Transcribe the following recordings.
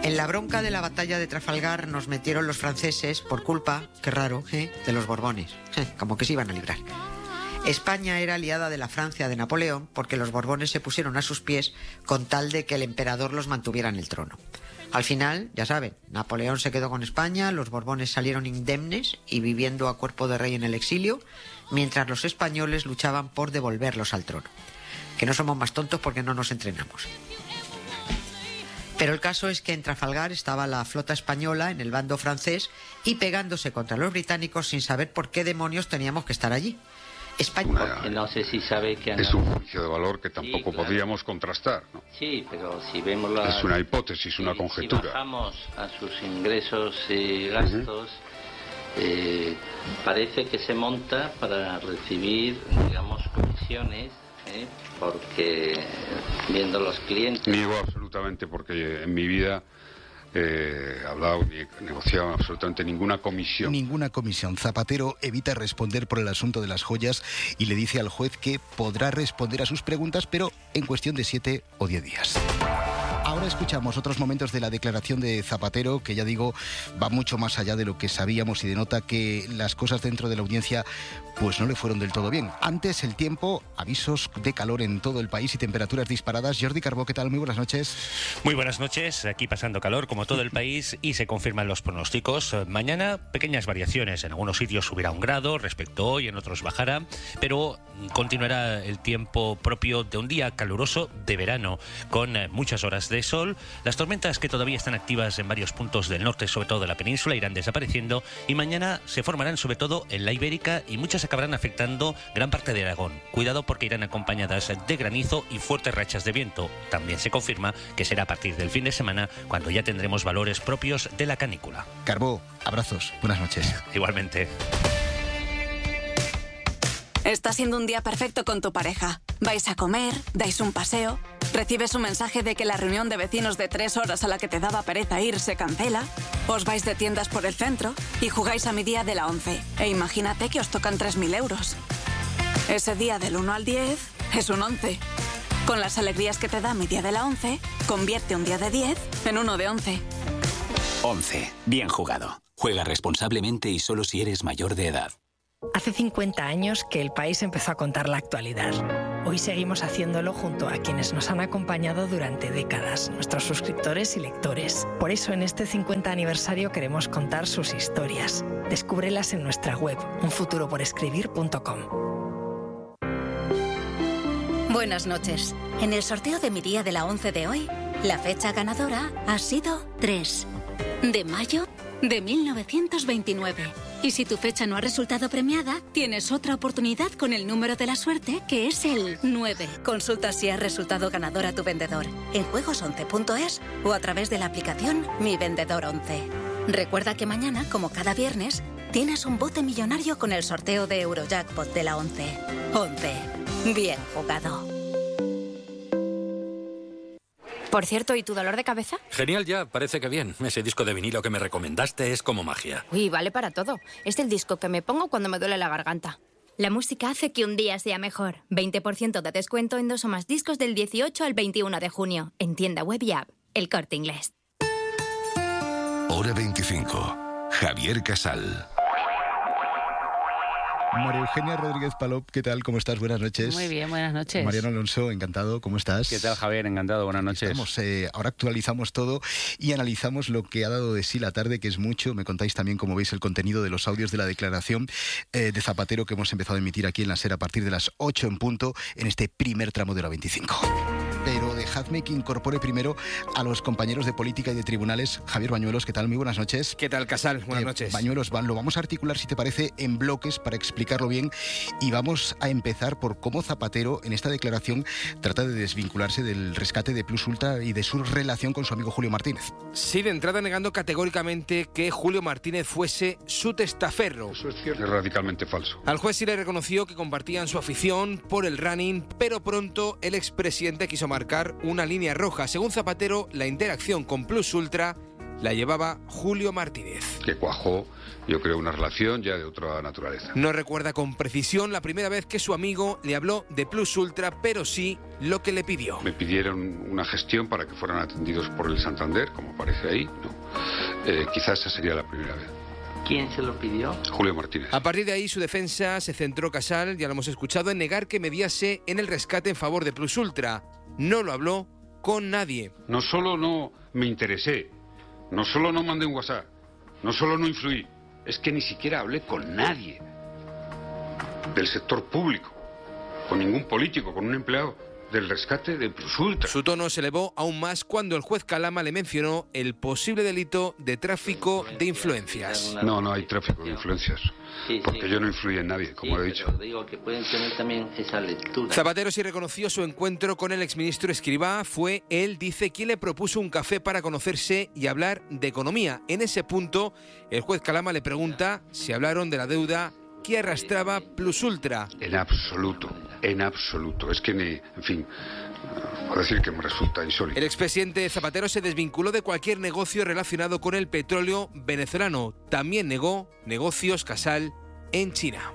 En la bronca de la batalla de Trafalgar nos metieron los franceses por culpa, qué raro, de los Borbones. Como que se iban a librar. España era aliada de la Francia de Napoleón porque los Borbones se pusieron a sus pies con tal de que el emperador los mantuviera en el trono. Al final, ya saben, Napoleón se quedó con España, los Borbones salieron indemnes y viviendo a cuerpo de rey en el exilio, mientras los españoles luchaban por devolverlos al trono. Que no somos más tontos porque no nos entrenamos. Pero el caso es que en Trafalgar estaba la flota española en el bando francés y pegándose contra los británicos sin saber por qué demonios teníamos que estar allí. Porque no sé si sabe que es un juicio de valor que tampoco podríamos contrastar, ¿no? Sí, pero si vemos es una hipótesis, una conjetura. Si bajamos a sus ingresos y gastos, parece que se monta para recibir, digamos, comisiones, porque viendo los clientes... Niego absolutamente, porque en mi vida he hablado ni he negociado absolutamente ninguna comisión. Ninguna comisión. Zapatero evita responder por el asunto de las joyas y le dice al juez que podrá responder a sus preguntas, pero en cuestión de 7 o 10 días. Ahora escuchamos otros momentos de la declaración de Zapatero, que ya digo, va mucho más allá de lo que sabíamos y denota que las cosas dentro de la audiencia pues no le fueron del todo bien. Antes, el tiempo, avisos de calor en todo el país y temperaturas disparadas. Jordi Carbó, ¿qué tal? Muy buenas noches. Muy buenas noches, aquí pasando calor como todo el país y se confirman los pronósticos. Mañana pequeñas variaciones, en algunos sitios subirá 1 grado respecto a hoy, en otros bajará, pero continuará el tiempo propio de un día caluroso de verano, con muchas horas de sol. Las tormentas que todavía están activas en varios puntos del norte, sobre todo de la península, irán desapareciendo y mañana se formarán sobre todo en la Ibérica y muchas acabarán afectando gran parte de Aragón. Cuidado porque irán acompañadas de granizo y fuertes rachas de viento. También se confirma que será a partir del fin de semana cuando ya tendremos valores propios de la canícula. Carbó, abrazos, buenas noches. Igualmente. Está siendo un día perfecto con tu pareja. Vais a comer, dais un paseo, recibes un mensaje de que la reunión de vecinos de 3 horas a la que te daba pereza ir se cancela, os vais de tiendas por el centro y jugáis a mi día de la 11. E imagínate que os tocan 3.000 euros. Ese día del 1 al 10 es un 11. Con las alegrías que te da mi día de la 11, convierte un día de 10 en uno de 11. 11. Bien jugado. Juega responsablemente y solo si eres mayor de edad. Hace 50 años que el país empezó a contar la actualidad. Hoy seguimos haciéndolo junto a quienes nos han acompañado durante décadas, nuestros suscriptores y lectores. Por eso en este 50 aniversario queremos contar sus historias. Descúbrelas en nuestra web, unfuturoporescribir.com. Buenas noches. En el sorteo de mi día de la 11 de hoy, la fecha ganadora ha sido 3 de mayo de 1929. Y si tu fecha no ha resultado premiada, tienes otra oportunidad con el número de la suerte, que es el 9. Consulta si ha resultado ganador a tu vendedor en juegos11.es o a través de la aplicación Mi Vendedor 11. Recuerda que mañana, como cada viernes, tienes un bote millonario con el sorteo de Eurojackpot de la 11. 11. Bien jugado. Por cierto, ¿y tu dolor de cabeza? Genial ya, parece que bien. Ese disco de vinilo que me recomendaste es como magia. Uy, vale para todo. Es el disco que me pongo cuando me duele la garganta. La música hace que un día sea mejor. 20% de descuento en 2 o más discos del 18 al 21 de junio. En tienda web y app. El Corte Inglés. Hora 25. Javier Casal. María Eugenia Rodríguez Palop, ¿qué tal? ¿Cómo estás? Buenas noches. Muy bien, buenas noches. Mariano Alonso, encantado, ¿cómo estás? ¿Qué tal, Javier? Encantado, buenas noches. Ahora actualizamos todo y analizamos lo que ha dado de sí la tarde, que es mucho. Me contáis también, como veis, el contenido de los audios de la declaración de Zapatero que hemos empezado a emitir aquí en la SER a partir de las 8 en punto, en este primer tramo de la 25. Pero dejadme que incorpore primero a los compañeros de política y de tribunales. Javier Bañuelos, ¿qué tal? Muy buenas noches. ¿Qué tal, Casal? Buenas noches. Bañuelos, lo vamos a articular, si te parece, en bloques para explicarlo bien y vamos a empezar por cómo Zapatero en esta declaración trata de desvincularse del rescate de Plus Ultra y de su relación con su amigo Julio Martínez. Sí, de entrada negando categóricamente que Julio Martínez fuese su testaferro. Eso es cierto. Es radicalmente falso. Al juez sí le reconoció que compartían su afición por el running, pero pronto el expresidente quiso marcar una línea roja. Según Zapatero, la interacción con Plus Ultra la llevaba Julio Martínez. Que cuajó, yo creo, una relación ya de otra naturaleza. No recuerda con precisión la primera vez que su amigo le habló de Plus Ultra, pero sí lo que le pidió. Me pidieron una gestión para que fueran atendidos por el Santander, como aparece ahí, ¿no? Quizás esa sería la primera vez. ¿Quién se lo pidió? Julio Martínez. A partir de ahí su defensa se centró, Casal, ya lo hemos escuchado, en negar que mediase en el rescate en favor de Plus Ultra. No lo habló con nadie. No solo no me interesé, no solo no mandé un WhatsApp, no solo no influí, es que ni siquiera hablé con nadie del sector público, con ningún político, con un empleado del rescate de Plus Ultra. Su tono se elevó aún más cuando el juez Calama le mencionó el posible delito de tráfico de influencias. No hay tráfico de influencias, porque yo no influí en nadie, como he dicho. Digo que pueden tener también esa lectura. Zapatero sí reconoció su encuentro con el exministro Escrivá. Fue él, dice, quien le propuso un café para conocerse y hablar de economía. En ese punto, el juez Calama le pregunta si hablaron de la deuda que arrastraba Plus Ultra. En absoluto. Es que en fin, a decir que me resulta insólito. El expresidente Zapatero se desvinculó de cualquier negocio relacionado con el petróleo venezolano. También negó negocios, Casal, en China.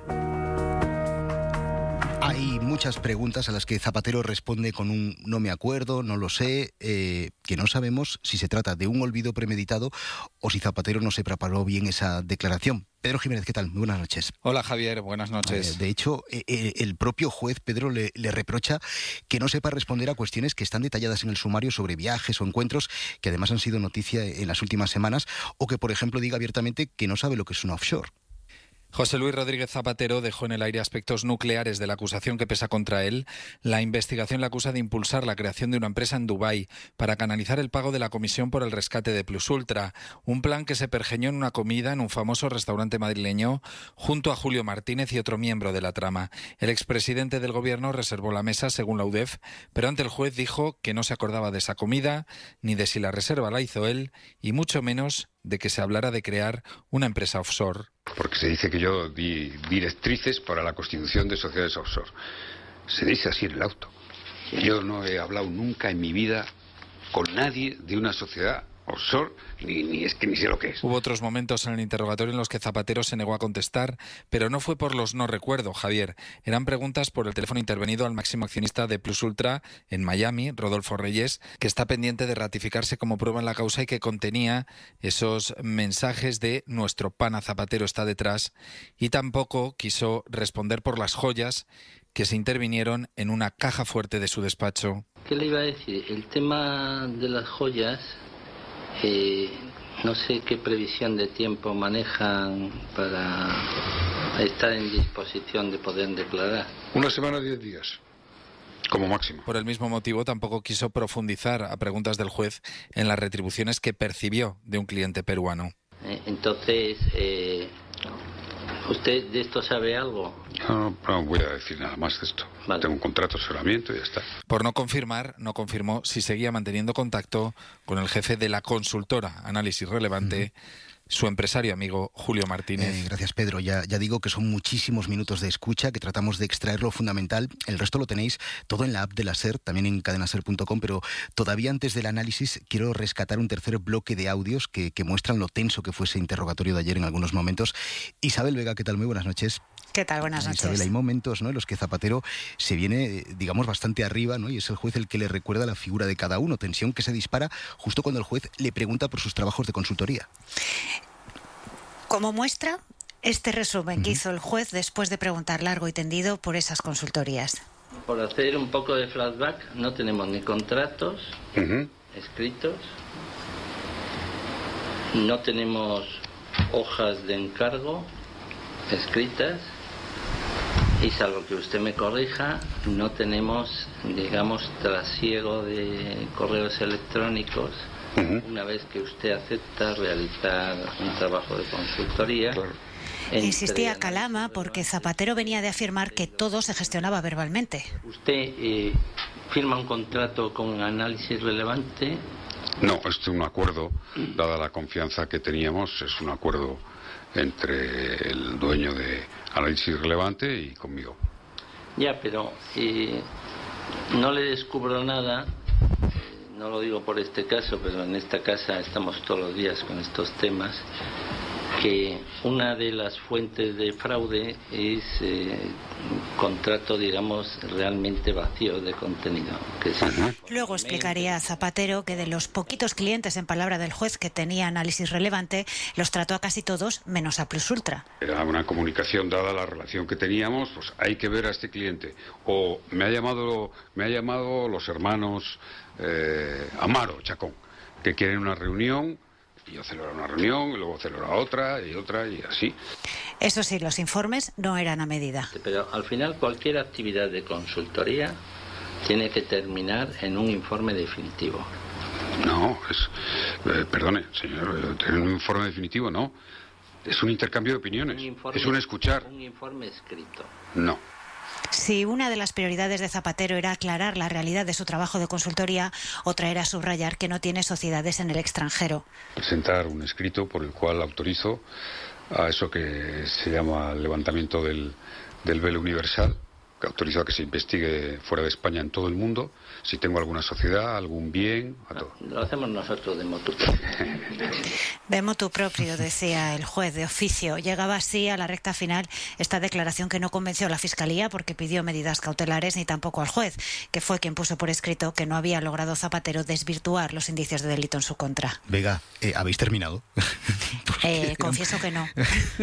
Hay muchas preguntas a las que Zapatero responde con un no me acuerdo, no lo sé, que no sabemos si se trata de un olvido premeditado o si Zapatero no se preparó bien esa declaración. Pedro Jiménez, ¿qué tal? Muy buenas noches. Hola Javier, buenas noches. De hecho, el propio juez Pedro le reprocha que no sepa responder a cuestiones que están detalladas en el sumario sobre viajes o encuentros que además han sido noticia en las últimas semanas, o que, por ejemplo, diga abiertamente que no sabe lo que es una offshore. José Luis Rodríguez Zapatero dejó en el aire aspectos nucleares de la acusación que pesa contra él. La investigación le acusa de impulsar la creación de una empresa en Dubái para canalizar el pago de la comisión por el rescate de Plus Ultra, un plan que se pergeñó en una comida en un famoso restaurante madrileño junto a Julio Martínez y otro miembro de la trama. El expresidente del gobierno reservó la mesa, según la UDEF, pero ante el juez dijo que no se acordaba de esa comida, ni de si la reserva la hizo él, y mucho menos de que se hablara de crear una empresa offshore. Porque se dice que yo di directrices para la constitución de sociedades offshore. Se dice así en el auto. Yo no he hablado nunca en mi vida con nadie de una sociedad offshore, ni sé lo que es. Hubo otros momentos en el interrogatorio en los que Zapatero se negó a contestar, pero no fue por los no recuerdo, Javier. Eran preguntas por el teléfono intervenido al máximo accionista de Plus Ultra en Miami, Rodolfo Reyes, que está pendiente de ratificarse como prueba en la causa y que contenía esos mensajes de nuestro pana Zapatero está detrás, y tampoco quiso responder por las joyas que se intervinieron en una caja fuerte de su despacho. ¿Qué le iba a decir? El tema de las joyas, no sé qué previsión de tiempo manejan para estar en disposición de poder declarar. 1 semana, 10 días, como máximo. Por el mismo motivo, tampoco quiso profundizar, a preguntas del juez, en las retribuciones que percibió de un cliente peruano. Entonces, ¿usted de esto sabe algo? No voy a decir nada más de esto. Vale. Tengo un contrato de asesoramiento y ya está. Por no confirmar, no confirmó si seguía manteniendo contacto con el jefe de la consultora Análisis Relevante, su empresario amigo Julio Martínez. Gracias, Pedro. Ya digo que son muchísimos minutos de escucha, que tratamos de extraer lo fundamental. El resto lo tenéis todo en la app de la SER, también en cadenaser.com, pero todavía antes del análisis quiero rescatar un tercer bloque de audios que muestran lo tenso que fue ese interrogatorio de ayer en algunos momentos. Isabel Vega, ¿qué tal? Muy buenas noches. ¿Qué tal? Buenas noches. Isabel, hay momentos, ¿no?, en los que Zapatero se viene, digamos, bastante arriba, ¿no?, y es el juez el que le recuerda la figura de cada uno. Tensión que se dispara justo cuando el juez le pregunta por sus trabajos de consultoría. Como muestra, este resumen que hizo el juez después de preguntar largo y tendido por esas consultorías. Por hacer un poco de flashback, no tenemos ni contratos escritos, no tenemos hojas de encargo escritas, y salvo que usted me corrija, no tenemos, digamos, trasiego de correos electrónicos una vez que usted acepta realizar un trabajo de consultoría. Insistía Calama porque Zapatero venía de afirmar que todo se gestionaba verbalmente. ¿Usted firma un contrato con Análisis Relevante? No, es un acuerdo, dada la confianza que teníamos, es un acuerdo entre el dueño de Análisis Relevante y conmigo. Ya, pero no le descubro nada no lo digo por este caso, pero en esta casa estamos todos los días con estos temas, que una de las fuentes de fraude es contrato, digamos, realmente vacío de contenido. Luego explicaría Zapatero que de los poquitos clientes, en palabra del juez, que tenía análisis relevante, los trató a casi todos, menos a Plus Ultra. Era una comunicación, dada la relación que teníamos, pues hay que ver a este cliente. O me ha llamado los hermanos Amaro, Chacón, que quieren una reunión. Y yo celebro una reunión, y luego celebro otra, y así. Eso sí, los informes no eran a medida. Pero al final cualquier actividad de consultoría tiene que terminar en un informe definitivo. No, perdone, señor, tener un informe definitivo no. Es un intercambio de opiniones, es un escuchar. Un informe escrito. No. Si una de las prioridades de Zapatero era aclarar la realidad de su trabajo de consultoría, otra era subrayar que no tiene sociedades en el extranjero. Presentar un escrito por el cual autorizo a eso que se llama el levantamiento del velo universal, que autorizo a que se investigue fuera de España en todo el mundo, si tengo alguna sociedad, algún bien, a todo. Lo hacemos nosotros de motu propio. De motu propio, decía el juez de oficio. Llegaba así a la recta final esta declaración que no convenció a la Fiscalía porque pidió medidas cautelares, ni tampoco al juez, que fue quien puso por escrito que no había logrado Zapatero desvirtuar los indicios de delito en su contra. Vega, ¿habéis terminado? Confieso que no.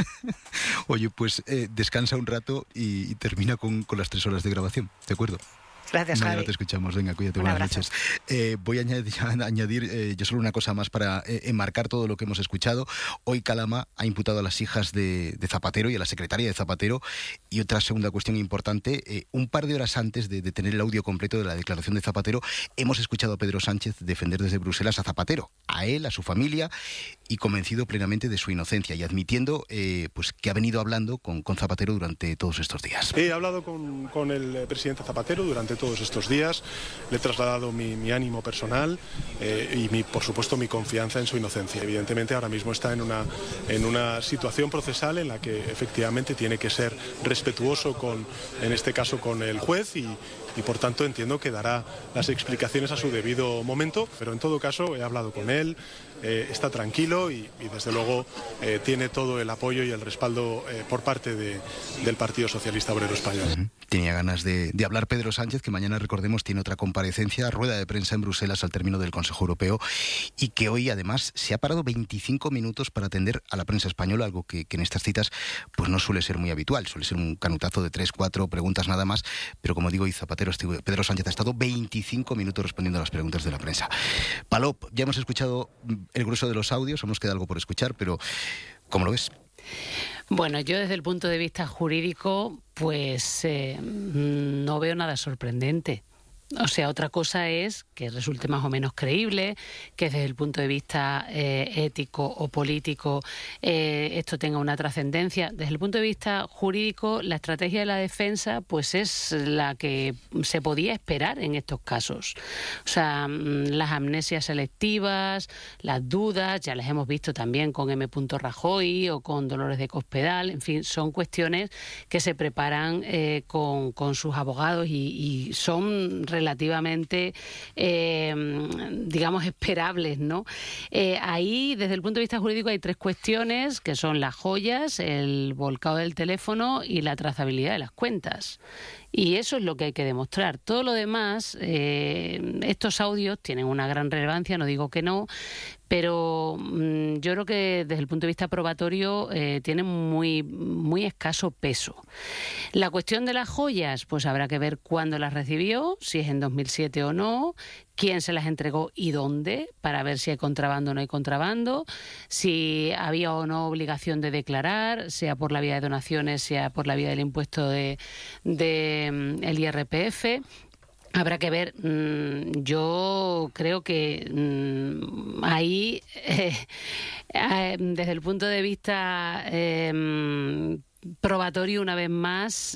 Oye, pues descansa un rato y termina con las 3 horas de grabación, ¿de acuerdo? Gracias, Javi. Mañana te escuchamos. Venga, cuídate. Un Buenas abrazo. noches. Voy a añadir yo solo una cosa más para enmarcar todo lo que hemos escuchado. Hoy Calama ha imputado a las hijas de Zapatero y a la secretaria de Zapatero. Y otra segunda cuestión importante, un par de horas antes de tener el audio completo de la declaración de Zapatero, hemos escuchado a Pedro Sánchez defender desde Bruselas a Zapatero, a él, a su familia, y convencido plenamente de su inocencia y admitiendo pues que ha venido hablando con Zapatero durante todos estos días. He hablado con el presidente Zapatero durante todos estos días, le he trasladado mi ánimo personal y por supuesto mi confianza en su inocencia. Evidentemente ahora mismo está en una situación procesal en la que efectivamente tiene que ser respetuoso en este caso con el juez y por tanto entiendo que dará las explicaciones a su debido momento, pero en todo caso he hablado con él, está tranquilo y desde luego tiene todo el apoyo y el respaldo por parte del Partido Socialista Obrero Español. Tenía ganas de hablar Pedro Sánchez, que mañana, recordemos, tiene otra comparecencia, rueda de prensa en Bruselas al término del Consejo Europeo, y que hoy además se ha parado 25 minutos para atender a la prensa española, algo que en estas citas pues no suele ser muy habitual, suele ser un canutazo de 3-4 preguntas nada más, pero como digo, Pedro Sánchez ha estado 25 minutos respondiendo a las preguntas de la prensa. Palop, ya hemos escuchado el grueso de los audios, nos queda algo por escuchar, pero ¿cómo lo ves? Bueno, yo desde el punto de vista jurídico, pues no veo nada sorprendente. O sea, otra cosa es que resulte más o menos creíble, que desde el punto de vista ético o político esto tenga una trascendencia. Desde el punto de vista jurídico, la estrategia de la defensa pues es la que se podía esperar en estos casos. O sea, las amnesias selectivas, las dudas, ya las hemos visto también con M. Rajoy o con Dolores de Cospedal, en fin, son cuestiones que se preparan con sus abogados y son relativamente, digamos, esperables, ¿no? Ahí, desde el punto de vista jurídico, hay 3 cuestiones, que son las joyas, el volcado del teléfono y la trazabilidad de las cuentas. Y eso es lo que hay que demostrar. Todo lo demás, estos audios tienen una gran relevancia, no digo que no, pero yo creo que desde el punto de vista probatorio tienen muy escaso peso. La cuestión de las joyas, pues habrá que ver cuándo las recibió, si es en 2007 o no, quién se las entregó y dónde, para ver si hay contrabando o no hay contrabando, si había o no obligación de declarar, sea por la vía de donaciones, sea por la vía del impuesto el IRPF. Habrá que ver, yo creo que ahí, desde el punto de vista probatorio una vez más,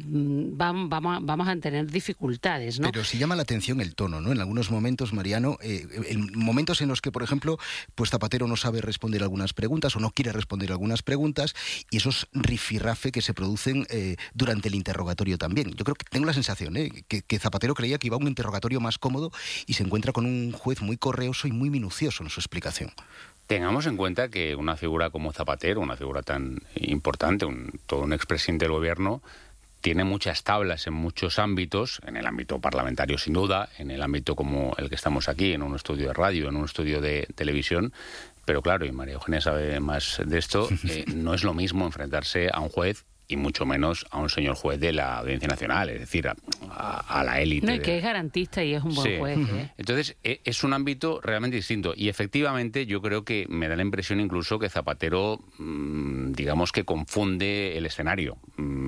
vamos a tener dificultades, ¿no? Pero sí llama la atención el tono, ¿no? En algunos momentos, Mariano, en momentos en los que, por ejemplo, pues Zapatero no sabe responder algunas preguntas o no quiere responder algunas preguntas, y esos rifirrafe que se producen durante el interrogatorio también. Yo creo que tengo la sensación que Zapatero creía que iba a un interrogatorio más cómodo y se encuentra con un juez muy correoso y muy minucioso en su explicación. Tengamos en cuenta que una figura como Zapatero, una figura tan importante, todo un expresidente del gobierno, tiene muchas tablas en muchos ámbitos, en el ámbito parlamentario sin duda, en el ámbito como el que estamos aquí, en un estudio de radio, en un estudio de televisión, pero claro, y María Eugenia sabe más de esto, no es lo mismo enfrentarse a un juez y mucho menos a un señor juez de la Audiencia Nacional, es decir, a la élite. No, y que es garantista y es un buen juez. Entonces, es un ámbito realmente distinto. Y efectivamente, yo creo que me da la impresión incluso que Zapatero, digamos que confunde el escenario.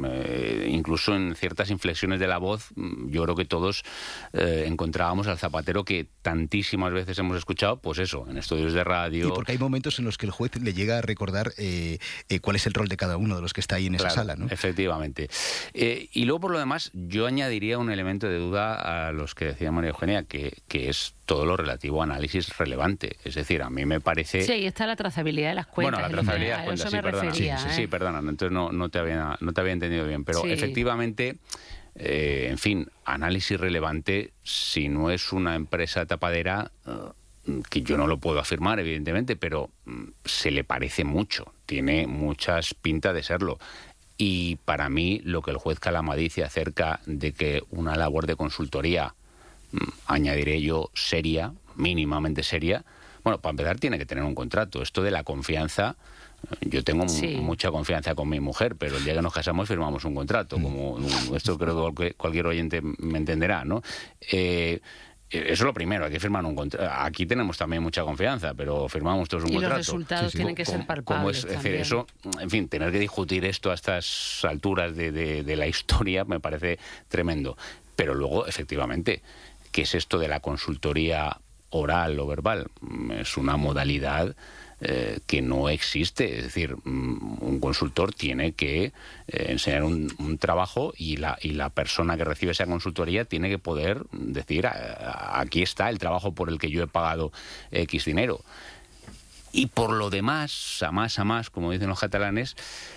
Incluso en ciertas inflexiones de la voz, yo creo que todos encontrábamos al Zapatero que tantísimas veces hemos escuchado, pues eso, en estudios de radio. Y porque hay momentos en los que el juez le llega a recordar cuál es el rol de cada uno de los que está ahí en esa sala, ¿no? Efectivamente. Y luego, por lo demás, yo añadiría un elemento de duda a los que decía María Eugenia, que es todo lo relativo a análisis relevante. Es decir, a mí me parece... Sí, ahí está la trazabilidad de las cuentas. Bueno, la trazabilidad de las cuentas, sí, perdona. Sí, perdona, entonces no te había entendido bien. Pero efectivamente, en fin, análisis relevante, si no es una empresa tapadera... que yo no lo puedo afirmar, evidentemente, pero se le parece mucho, tiene muchas pintas de serlo. Y para mí, lo que el juez Calama dice acerca de que una labor de consultoría, añadiré yo, seria, mínimamente seria, bueno, para empezar tiene que tener un contrato. Esto de la confianza, yo tengo mucha confianza con mi mujer, pero el día que nos casamos firmamos un contrato. Como esto creo que cualquier oyente me entenderá, ¿no? Eso es lo primero, hay que firmar un contrato. Aquí tenemos también mucha confianza, pero firmamos todos un contrato. Y los resultados tienen que ser palpables. Es decir, eso, en fin, tener que discutir esto a estas alturas de la historia me parece tremendo. Pero luego, efectivamente, ¿qué es esto de la consultoría oral o verbal? Es una modalidad que no existe. Es decir, un consultor tiene que enseñar un trabajo y la persona que recibe esa consultoría tiene que poder decir, aquí está el trabajo por el que yo he pagado X dinero. Y por lo demás, a más, como dicen los catalanes,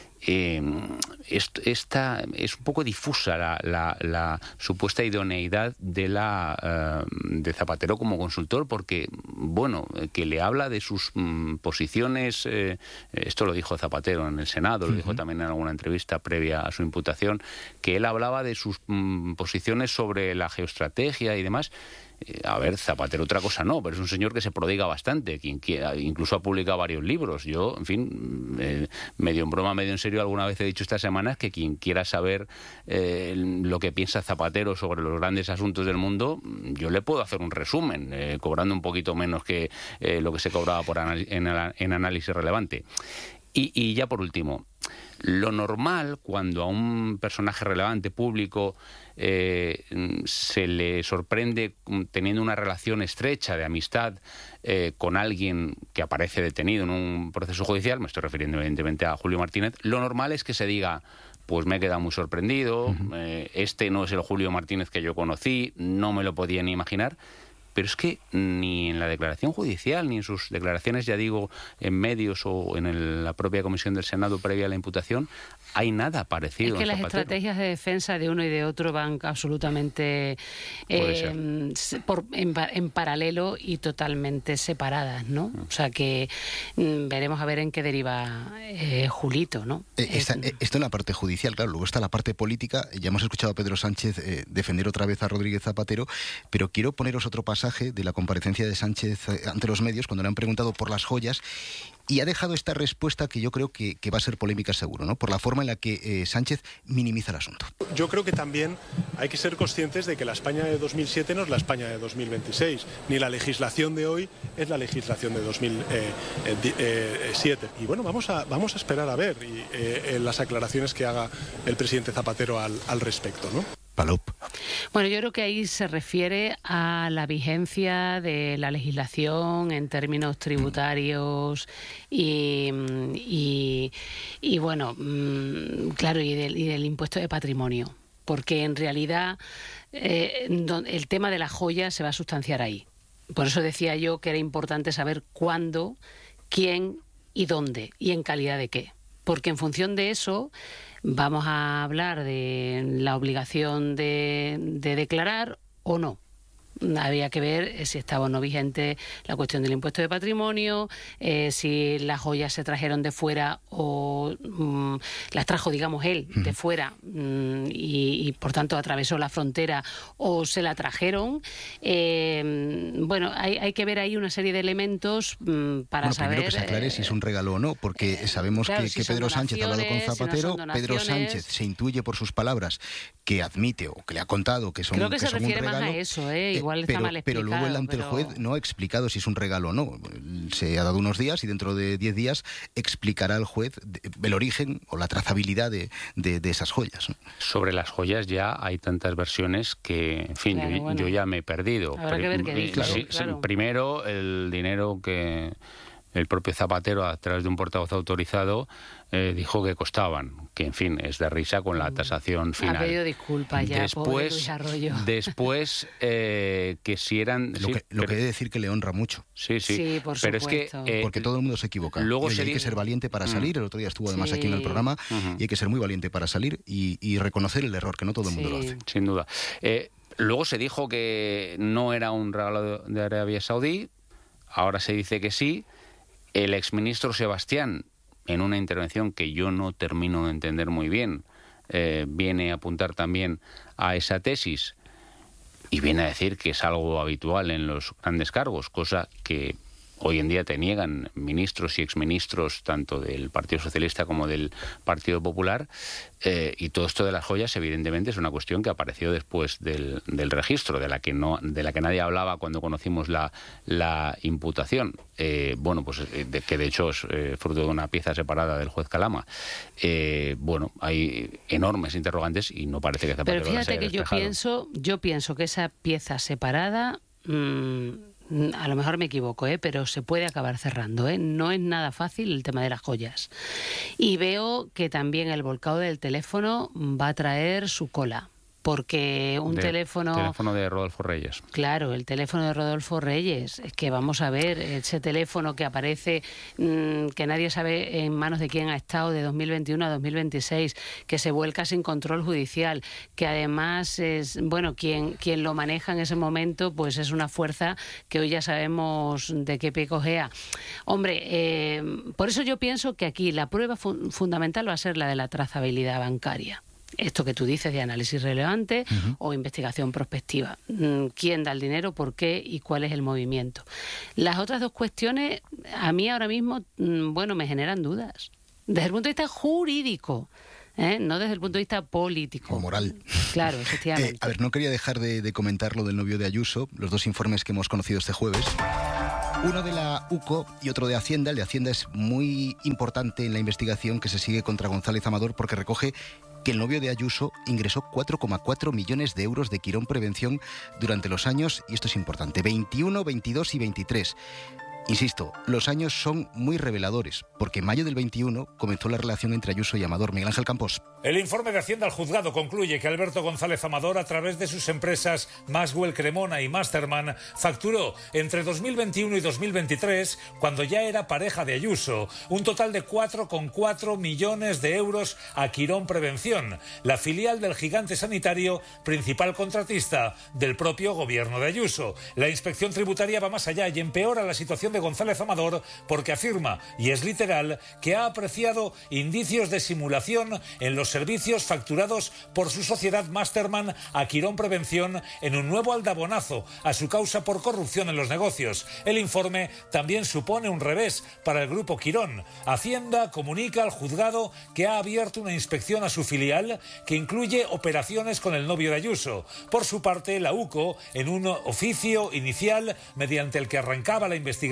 esta es un poco difusa la supuesta idoneidad de Zapatero como consultor, porque, bueno, que le habla de sus posiciones, esto lo dijo Zapatero en el Senado, lo dijo también en alguna entrevista previa a su imputación, que él hablaba de sus posiciones sobre la geoestrategia y demás. A ver, Zapatero otra cosa no, pero es un señor que se prodiga bastante, incluso ha publicado varios libros. Yo, en fin, medio en broma, medio en serio, alguna vez he dicho estas semanas que quien quiera saber lo que piensa Zapatero sobre los grandes asuntos del mundo, yo le puedo hacer un resumen, cobrando un poquito menos que lo que se cobraba en análisis relevante. Y ya por último, lo normal cuando a un personaje relevante público se le sorprende teniendo una relación estrecha de amistad con alguien que aparece detenido en un proceso judicial, me estoy refiriendo evidentemente a Julio Martínez, lo normal es que se diga, pues me he quedado muy sorprendido, este no es el Julio Martínez que yo conocí, no me lo podía ni imaginar. Pero es que ni en la declaración judicial, ni en sus declaraciones, ya digo, en medios o en la propia comisión del Senado previa a la imputación, hay nada parecido. Es que las estrategias de defensa de uno y de otro van absolutamente en paralelo y totalmente separadas, ¿no? O sea que veremos a ver en qué deriva Julito, ¿no? Esto en la parte judicial, claro. Luego está la parte política. Ya hemos escuchado a Pedro Sánchez defender otra vez a Rodríguez Zapatero, pero quiero poneros otro pasaje de la comparecencia de Sánchez ante los medios cuando le han preguntado por las joyas, y ha dejado esta respuesta que yo creo que va a ser polémica seguro, ¿no? Por la forma en la que Sánchez minimiza el asunto. Yo creo que también hay que ser conscientes de que la España de 2007 no es la España de 2026, ni la legislación de hoy es la legislación de 2007. Y bueno, vamos a esperar a ver las aclaraciones que haga el presidente Zapatero al respecto, ¿no? Palop. Bueno, yo creo que ahí se refiere a la vigencia de la legislación en términos tributarios y bueno, claro, y del impuesto de patrimonio, porque en realidad el tema de las joyas se va a sustanciar ahí. Por eso decía yo que era importante saber cuándo, quién y dónde y en calidad de qué, porque en función de eso vamos a hablar de la obligación de declarar o no. Había que ver si estaba o no vigente la cuestión del impuesto de patrimonio, si las joyas se trajeron de fuera o las trajo, digamos, él de fuera y por tanto atravesó la frontera o se la trajeron. Bueno, hay que ver ahí una serie de elementos para saber... Primero que se aclare si es un regalo o no, porque sabemos claro, que si Pedro Sánchez ha hablado con Zapatero, si no Pedro Sánchez se intuye por sus palabras que admite o que le ha contado que son un regalo. Creo que se refiere más a eso, igual está mal explicado. Pero luego ante el juez no ha explicado si es un regalo o no. Se ha dado unos días y dentro de 10 días explicará el juez el origen o la trazabilidad de esas joyas, ¿no? Sobre las joyas ya hay tantas versiones que, en fin, claro, yo ya me he perdido. Habrá que ver qué dice. Claro. Primero, el dinero que el propio Zapatero, a través de un portavoz autorizado, dijo que costaban, que en fin, es de risa con la tasación final. Ha pedido disculpas ya, pobre Luis Arroyo. Después, que si eran... Lo que he de decir que le honra mucho. Sí, por pero supuesto. Es que... porque todo el mundo se equivoca. Luego hay que ser valiente para salir. El otro día estuvo además aquí en el programa y hay que ser muy valiente para salir y reconocer el error, que no todo el mundo lo hace. Sin duda. Luego se dijo que no era un regalo de Arabia Saudí, ahora se dice que sí. El exministro Sebastián, en una intervención que yo no termino de entender muy bien, viene a apuntar también a esa tesis y viene a decir que es algo habitual en los grandes cargos, cosa que hoy en día te niegan ministros y exministros tanto del Partido Socialista como del Partido Popular, y todo esto de las joyas evidentemente es una cuestión que apareció después del registro, de la que nadie hablaba cuando conocimos la imputación. Bueno, pues que de hecho es fruto de una pieza separada del juez Calama. Bueno, hay enormes interrogantes y no parece que Zapatero. Pero fíjate que yo pienso que esa pieza separada... a lo mejor me equivoco, pero se puede acabar cerrando, No es nada fácil el tema de las joyas. Y veo que también el volcado del teléfono va a traer su cola. Porque teléfono de Rodolfo Reyes. Claro, el teléfono de Rodolfo Reyes. Es que vamos a ver, ese teléfono que aparece, que nadie sabe en manos de quién ha estado de 2021 a 2026, que se vuelca sin control judicial, que además es, bueno, quien lo maneja en ese momento, pues es una fuerza que hoy ya sabemos de qué pie cojea. Hombre, por eso yo pienso que aquí la prueba fundamental va a ser la de la trazabilidad bancaria. Esto que tú dices de análisis relevante o investigación prospectiva. ¿Quién da el dinero, por qué y cuál es el movimiento? Las otras dos cuestiones a mí ahora mismo, bueno, me generan dudas. Desde el punto de vista jurídico, no desde el punto de vista político. O moral. Claro, efectivamente. A ver, no quería dejar de comentar lo del novio de Ayuso, los dos informes que hemos conocido este jueves. Uno de la UCO y otro de Hacienda. El de Hacienda es muy importante en la investigación que se sigue contra González Amador porque recoge que el novio de Ayuso ingresó 4,4 millones de euros de Quirón Prevención durante los años, y esto es importante, 21, 22 y 23. Insisto, los años son muy reveladores, porque en mayo del 21 comenzó la relación entre Ayuso y Amador. Miguel Ángel Campos. El informe de Hacienda al juzgado concluye que Alberto González Amador, a través de sus empresas Maxwell Cremona y Masterman, facturó entre 2021 y 2023, cuando ya era pareja de Ayuso, un total de 4,4 millones de euros a Quirón Prevención, la filial del gigante sanitario, principal contratista del propio gobierno de Ayuso. La inspección tributaria va más allá y empeora la situación de González Amador porque afirma, y es literal, que ha apreciado indicios de simulación en los servicios facturados por su sociedad Masterman a Quirón Prevención en un nuevo aldabonazo a su causa por corrupción en los negocios. El informe también supone un revés para el grupo Quirón. Hacienda comunica al juzgado que ha abierto una inspección a su filial que incluye operaciones con el novio de Ayuso. Por su parte, la UCO, en un oficio inicial mediante el que arrancaba la investigación,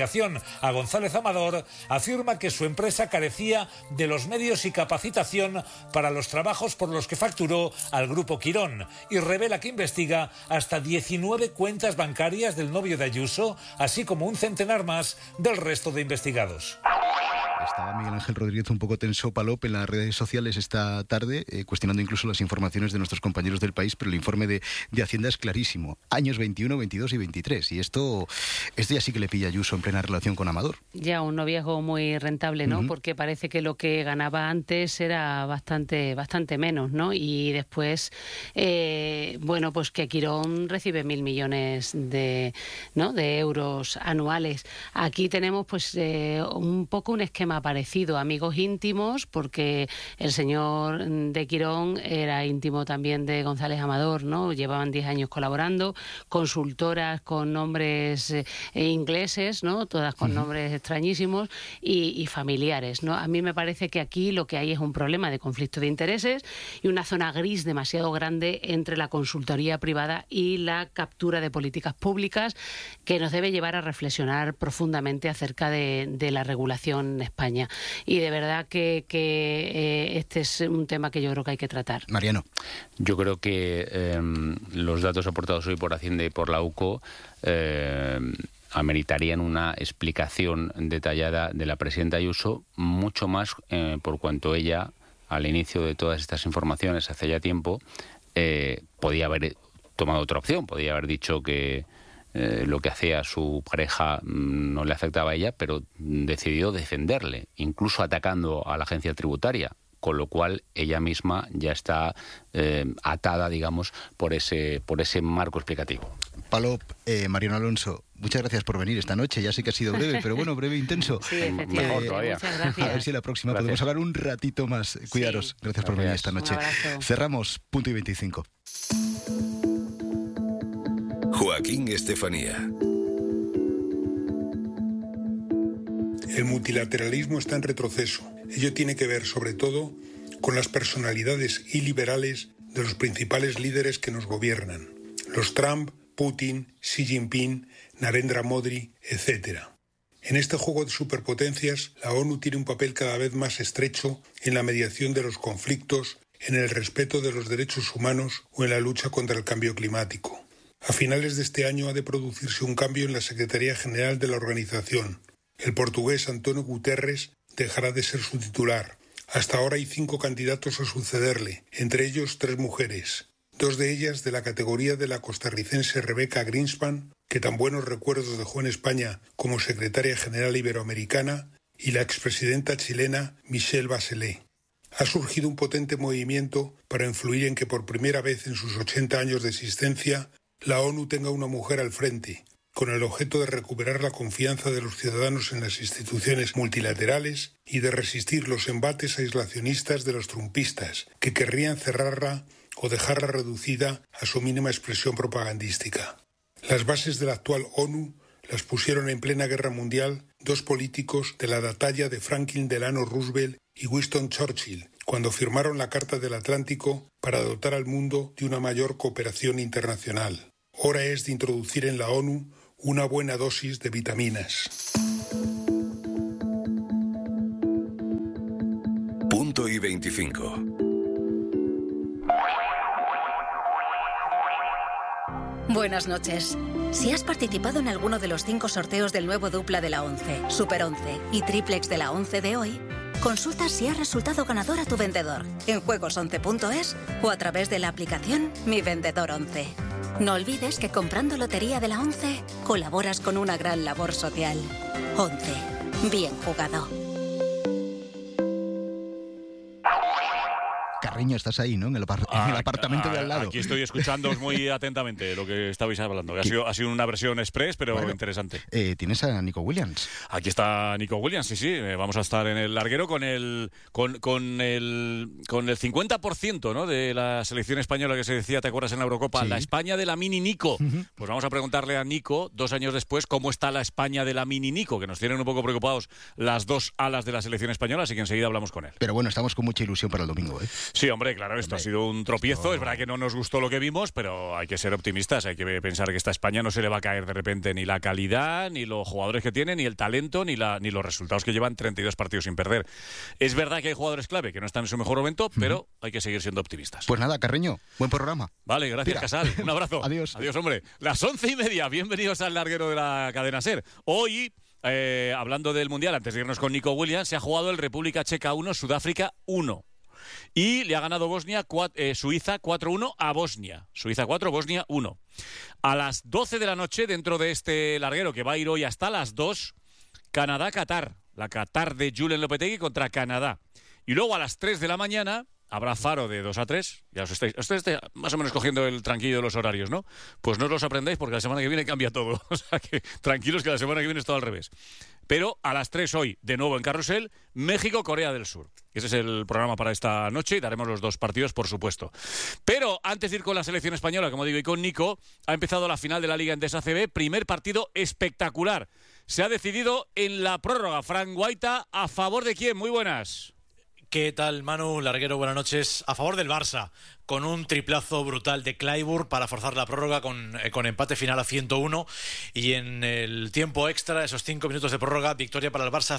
Comunicación a González Amador, afirma que su empresa carecía de los medios y capacitación para los trabajos por los que facturó al Grupo Quirón y revela que investiga hasta 19 cuentas bancarias del novio de Ayuso, así como un centenar más del resto de investigados. Estaba Miguel Ángel Rodríguez un poco tenso, Palop, en las redes sociales esta tarde, cuestionando incluso las informaciones de nuestros compañeros del País, pero el informe de Hacienda es clarísimo. Años 21, 22 y 23. Y esto ya sí que le pilla a Ayuso en plena relación con Amador. Ya, un noviazgo muy rentable, ¿no? Porque parece que lo que ganaba antes era bastante menos, ¿no? Y después, bueno, pues que Quirón recibe 1.000 millones de euros anuales. Aquí tenemos pues un poco un esquema parecido, amigos íntimos, porque el señor de Quirón era íntimo también de González Amador, ¿no? Llevaban 10 años colaborando, consultoras con nombres ingleses, ¿no? Todas con nombres extrañísimos y familiares, ¿no? A mí me parece que aquí lo que hay es un problema de conflicto de intereses y una zona gris demasiado grande entre la consultoría privada y la captura de políticas públicas que nos debe llevar a reflexionar profundamente acerca de la regulación en España. Y de verdad que este es un tema que yo creo que hay que tratar. Mariano. Yo creo que los datos aportados hoy por Hacienda y por la UCO ameritarían una explicación detallada de la presidenta Ayuso, mucho más por cuanto ella, al inicio de todas estas informaciones, hace ya tiempo, podía haber tomado otra opción, podía haber dicho que lo que hacía su pareja no le afectaba a ella, pero decidió defenderle, incluso atacando a la agencia tributaria, con lo cual ella misma ya está atada, digamos, por ese marco explicativo. Palop, Mariano Alonso, muchas gracias por venir esta noche. Ya sé que ha sido breve, pero bueno, breve e intenso. Sí, efectivamente. Mejor todavía. Muchas gracias. A ver si la próxima podemos hablar un ratito más. Cuidaros. Sí. Gracias por venir esta noche. Un abrazo. Cerramos Punto y 25. Joaquín Estefanía. El multilateralismo está en retroceso. Ello tiene que ver, sobre todo, con las personalidades iliberales de los principales líderes que nos gobiernan. Los Trump, Putin, Xi Jinping, Narendra Modi, etc. En este juego de superpotencias, la ONU tiene un papel cada vez más estrecho en la mediación de los conflictos, en el respeto de los derechos humanos o en la lucha contra el cambio climático. A finales de este año ha de producirse un cambio en la Secretaría General de la organización. El portugués António Guterres dejará de ser su titular. Hasta ahora hay 5 candidatos a sucederle, entre ellos 3 mujeres. 2 de ellas de la categoría de la costarricense Rebecca Greenspan, que tan buenos recuerdos dejó en España como secretaria general iberoamericana, y la expresidenta chilena Michelle Bachelet. Ha surgido un potente movimiento para influir en que por primera vez en sus 80 años de existencia la ONU tenga una mujer al frente, con el objeto de recuperar la confianza de los ciudadanos en las instituciones multilaterales y de resistir los embates aislacionistas de los trumpistas, que querrían cerrarla o dejarla reducida a su mínima expresión propagandística. Las bases de la actual ONU las pusieron en plena guerra mundial 2 políticos de la talla de Franklin Delano Roosevelt y Winston Churchill, cuando firmaron la Carta del Atlántico para dotar al mundo de una mayor cooperación internacional. Hora es de introducir en la ONU una buena dosis de vitaminas. Punto y 25. Buenas noches. Si has participado en alguno de los 5 sorteos del nuevo dupla de la 11, Super 11 y Triplex de la 11 de hoy, consulta si has resultado ganador a tu vendedor en juegos11.es o a través de la aplicación Mi Vendedor 11. No olvides que comprando Lotería de la 11 colaboras con una gran labor social. 11. Bien jugado. Carreño, estás ahí, ¿no? En el apartamento de al lado. Aquí estoy escuchándoos muy atentamente lo que estabais hablando. Ha sido una versión express, pero bueno, interesante. Tienes a Nico Williams. Aquí está Nico Williams, sí. Vamos a estar en el larguero con el 50%, ¿no? De la selección española que se decía, ¿te acuerdas en la Eurocopa? Sí. La España de la mini Nico. Pues vamos a preguntarle a Nico, 2 años después, cómo está la España de la mini Nico, que nos tienen un poco preocupados las 2 alas de la selección española, así que enseguida hablamos con él. Pero bueno, estamos con mucha ilusión para el domingo, ¿eh? Sí, hombre, claro, esto ha sido un tropiezo. Es verdad que no nos gustó lo que vimos, pero hay que ser optimistas. Hay que pensar que esta España no se le va a caer de repente ni la calidad, ni los jugadores que tiene, ni el talento, ni los resultados que llevan 32 partidos sin perder. Es verdad que hay jugadores clave que no están en su mejor momento, pero hay que seguir siendo optimistas. Pues nada, Carreño, buen programa. Vale, gracias, Casal. Un abrazo. Adiós. Adiós, hombre. Las 11:30. Bienvenidos al larguero de la cadena SER. Hoy, hablando del Mundial, antes de irnos con Nico Williams, se ha jugado el República Checa 1, Sudáfrica 1. Y le ha ganado Suiza 4-1 a Bosnia. Suiza 4, Bosnia 1. A las 12 de la noche, dentro de este larguero que va a ir hoy hasta las 2, Canadá-Qatar. La Qatar de Julen Lopetegui contra Canadá. Y luego a las 3 de la mañana habrá faro de 2 a 3. Ya os estáis más o menos cogiendo el tranquillo de los horarios, ¿no? Pues no os los aprendáis porque la semana que viene cambia todo. O sea que tranquilos que la semana que viene es todo al revés. Pero a las 3 hoy, de nuevo en Carrusel, México-Corea del Sur. Ese es el programa para esta noche y daremos los 2 partidos, por supuesto. Pero antes de ir con la selección española, como digo, y con Nico, ha empezado la final de la Liga Endesa ACB. Primer partido espectacular. Se ha decidido en la prórroga. Fran Guaita, ¿a favor de quién? Muy buenas. ¿Qué tal, Manu? Larguero, buenas noches. A favor del Barça, con un triplazo brutal de Clyburn para forzar la prórroga con empate final a 101. Y en el tiempo extra, esos 5 minutos de prórroga, victoria para el Barça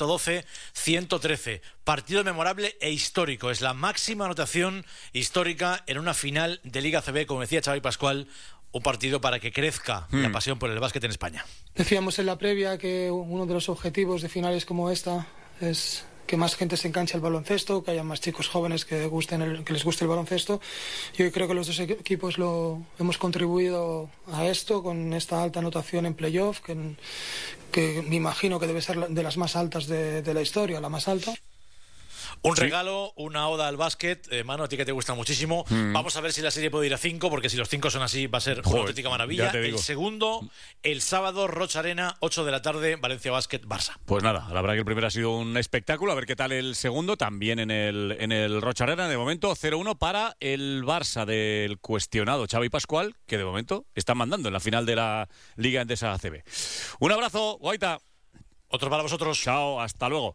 112-113. Partido memorable e histórico. Es la máxima anotación histórica en una final de Liga ACB, como decía Xavi Pascual. Un partido para que crezca la pasión por el básquet en España. Decíamos en la previa que uno de los objetivos de finales como esta es que más gente se enganche al baloncesto, que haya más chicos jóvenes que les guste el baloncesto. Yo creo que los dos equipos hemos contribuido a esto con esta alta anotación en playoff, que me imagino que debe ser de las más altas de la historia, la más alta. Un regalo, una oda al básquet. Manu, a ti que te gusta muchísimo. Vamos a ver si la serie puede ir a 5, porque si los 5 son así va a ser una auténtica maravilla. El segundo, el sábado, Rocha Arena, 8 de la tarde, Valencia Básquet, Barça. Pues nada, la verdad que el primero ha sido un espectáculo. A ver qué tal el segundo, también en el Rocha Arena. De momento, 0-1 para el Barça del cuestionado Xavi Pascual, que de momento está mandando en la final de la Liga Endesa ACB. Un abrazo, Guaita. Otro para vosotros. Chao, hasta luego.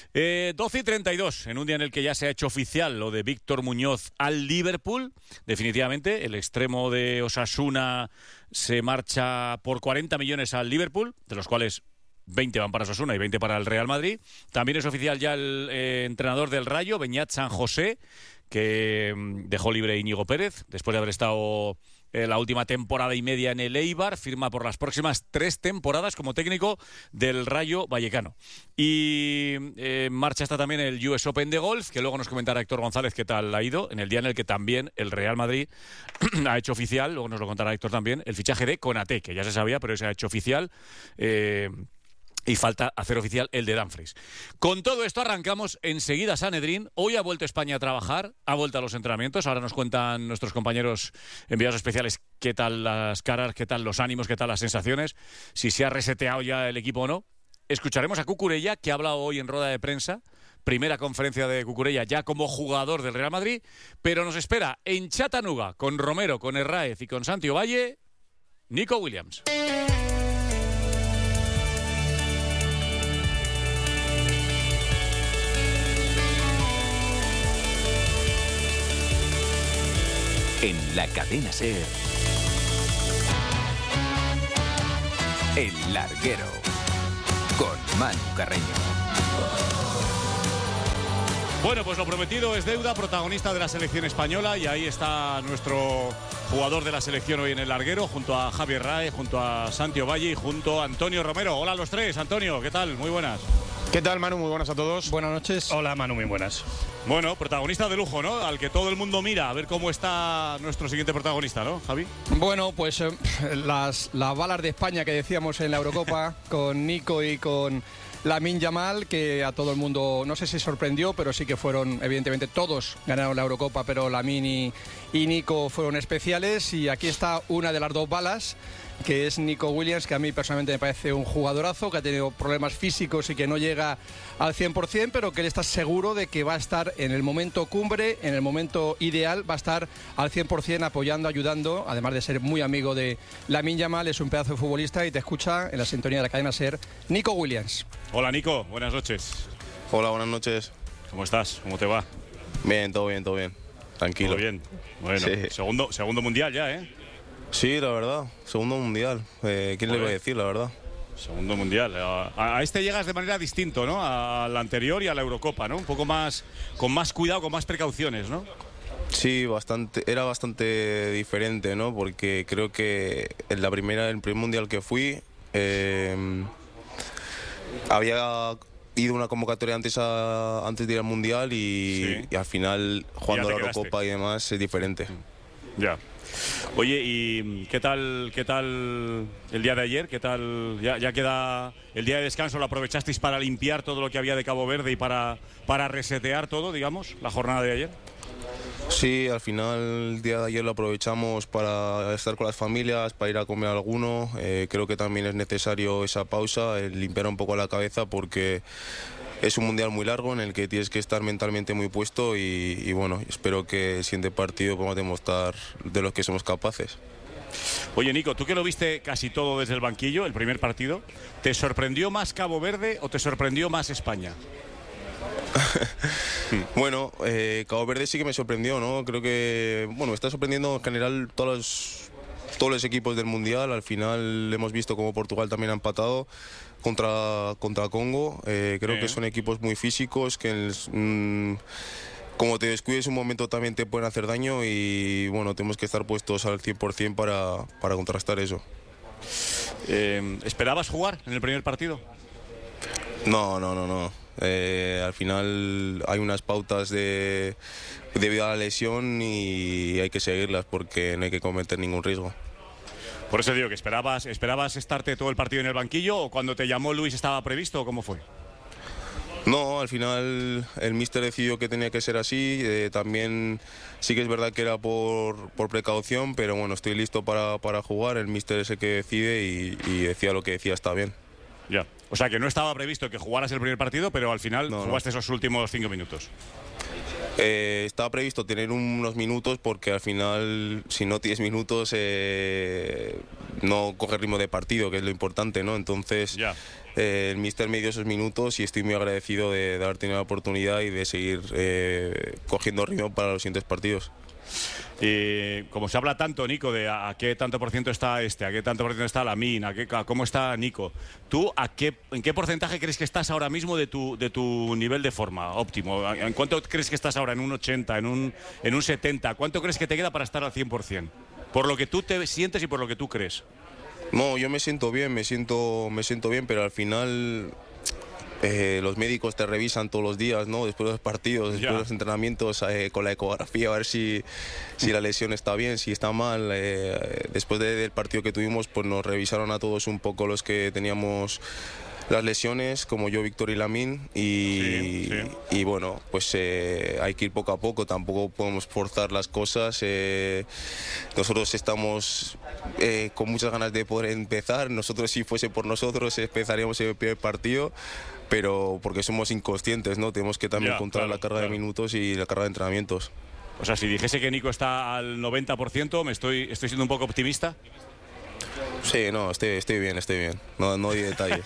12:32, en un día en el que ya se ha hecho oficial lo de Víctor Muñoz al Liverpool. Definitivamente, el extremo de Osasuna se marcha por 40 millones al Liverpool, de los cuales 20 van para Osasuna y 20 para el Real Madrid. También es oficial ya el entrenador del Rayo, Beñat San José, que dejó libre a Íñigo Pérez, después de haber estado la última temporada y media en el Eibar, firma por las próximas 3 temporadas como técnico del Rayo Vallecano. Y en marcha está también el US Open de golf, que luego nos comentará Héctor González qué tal ha ido, en el día en el que también el Real Madrid ha hecho oficial, luego nos lo contará Héctor también, el fichaje de Konaté, que ya se sabía, pero se ha hecho oficial. Y falta hacer oficial el de Dumfries. Con todo esto arrancamos enseguida Sanedrín. Hoy ha vuelto España a trabajar, ha vuelto a los entrenamientos. Ahora nos cuentan nuestros compañeros enviados especiales qué tal las caras, qué tal los ánimos, qué tal las sensaciones, si se ha reseteado ya el equipo o no. Escucharemos a Cucurella, que ha hablado hoy en rueda de prensa. Primera conferencia de Cucurella ya como jugador del Real Madrid. Pero nos espera en Chattanooga, con Romero, con Herráez y con Santi Ovalle, Nico Williams. En la cadena SER, El Larguero, con Manu Carreño. Bueno, pues lo prometido es deuda, protagonista de la selección española, y ahí está nuestro jugador de la selección hoy en El Larguero, junto a Javier Rae, junto a Santi Ovalle y junto a Antonio Romero. Hola a los tres. Antonio, ¿qué tal? Muy buenas. ¿Qué tal, Manu? Muy buenas a todos. Buenas noches. Hola, Manu, muy buenas. Bueno, protagonista de lujo, ¿no? Al que todo el mundo mira, a ver cómo está nuestro siguiente protagonista, ¿no, Javi? Bueno, pues las balas de España que decíamos en la Eurocopa, con Nico y con Lamine Yamal, que a todo el mundo, no sé si sorprendió, pero sí que fueron, evidentemente todos ganaron la Eurocopa, pero Lamine y Nico fueron especiales. Y aquí está una de las 2 balas, que es Nico Williams, que a mí personalmente me parece un jugadorazo, que ha tenido problemas físicos y que no llega al 100%, pero que él está seguro de que va a estar en el momento cumbre, en el momento ideal, va a estar al 100% apoyando, ayudando, además de ser muy amigo de Lamine Yamal. Es un pedazo de futbolista y te escucha en la sintonía de la cadena SER, Nico Williams. Hola, Nico, buenas noches. Hola, buenas noches. ¿Cómo estás? ¿Cómo te va? Bien, todo bien, todo bien. tranquilo. Muy bien. Bueno, Sí. segundo mundial ya, ¿eh? Sí, la verdad, segundo mundial. ¿Quién le va a decir, la verdad? Segundo mundial. A este llegas de manera distinta, ¿no? Al anterior y a la Eurocopa, ¿no? Un poco más, con más cuidado, con más precauciones, ¿no? Sí, era bastante diferente, ¿no? Porque creo que en el primer mundial que fui, había ido una convocatoria antes de ir al mundial y al final, jugando la Eurocopa y demás, es diferente. Ya. Oye, ¿y qué tal el día de ayer? ¿Qué tal? Ya queda el día de descanso, ¿lo aprovechasteis para limpiar todo lo que había de Cabo Verde y para resetear todo, digamos, la jornada de ayer? Sí, al final el día de ayer lo aprovechamos para estar con las familias, para ir a comer alguno. Creo que también es necesario esa pausa, limpiar un poco la cabeza, porque es un mundial muy largo en el que tienes que estar mentalmente muy puesto y bueno, espero que el siguiente partido podamos demostrar de lo que somos capaces. Oye, Nico, tú que lo viste casi todo desde el banquillo, el primer partido, ¿te sorprendió más Cabo Verde o te sorprendió más España? Bueno, Cabo Verde sí que me sorprendió, ¿no? Creo que, bueno, me está sorprendiendo en general todos los equipos del Mundial. Al final hemos visto como Portugal también ha empatado contra Congo. Creo que son equipos muy físicos que como te descuides un momento también te pueden hacer daño y bueno, tenemos que estar puestos al 100% para contrastar eso. ¿Esperabas jugar en el primer partido? No. Al final hay unas pautas debido a la lesión y hay que seguirlas porque no hay que cometer ningún riesgo. Por eso digo que esperabas estarte todo el partido en el banquillo, o cuando te llamó Luis estaba previsto, o ¿cómo fue? No, al final el míster decidió que tenía que ser así. También sí que es verdad que era por precaución, pero bueno, estoy listo para jugar. El míster es el que decide y decía lo que decía, está bien. Ya. O sea, que no estaba previsto que jugaras el primer partido, pero al final jugaste esos últimos 5 minutos. Estaba previsto tener unos minutos porque al final, si no tienes minutos, no coges ritmo de partido, que es lo importante, ¿no? Entonces, el míster me dio esos minutos y estoy muy agradecido de haber tenido la oportunidad y de seguir cogiendo ritmo para los siguientes partidos. Y como se habla tanto, Nico, de a qué tanto por ciento está a qué tanto por ciento está Lamine, a cómo está Nico, ¿tú en qué porcentaje crees que estás ahora mismo de tu nivel de forma óptimo? ¿En cuánto crees que estás ahora? ¿En un 80? ¿En un 70? ¿Cuánto crees que te queda para estar al 100%? Por lo que tú te sientes y por lo que tú crees. No, yo me siento bien, pero al final los médicos te revisan todos los días, ¿no? Después de los partidos, después de los entrenamientos, con la ecografía, a ver si la lesión está bien, si está mal. Después del partido que tuvimos, pues nos revisaron a todos un poco los que teníamos las lesiones, como yo, Víctor y Lamine, y bueno, pues hay que ir poco a poco, tampoco podemos forzar las cosas. Nosotros estamos con muchas ganas de poder empezar. Nosotros, si fuese por nosotros, empezaríamos el primer partido, pero porque somos inconscientes, ¿no? Tenemos que también controlar la carga de minutos y la carga de entrenamientos. O sea, si dijese que Nico está al 90%, ¿estoy siendo un poco optimista? Sí, no, estoy bien. No hay detalles.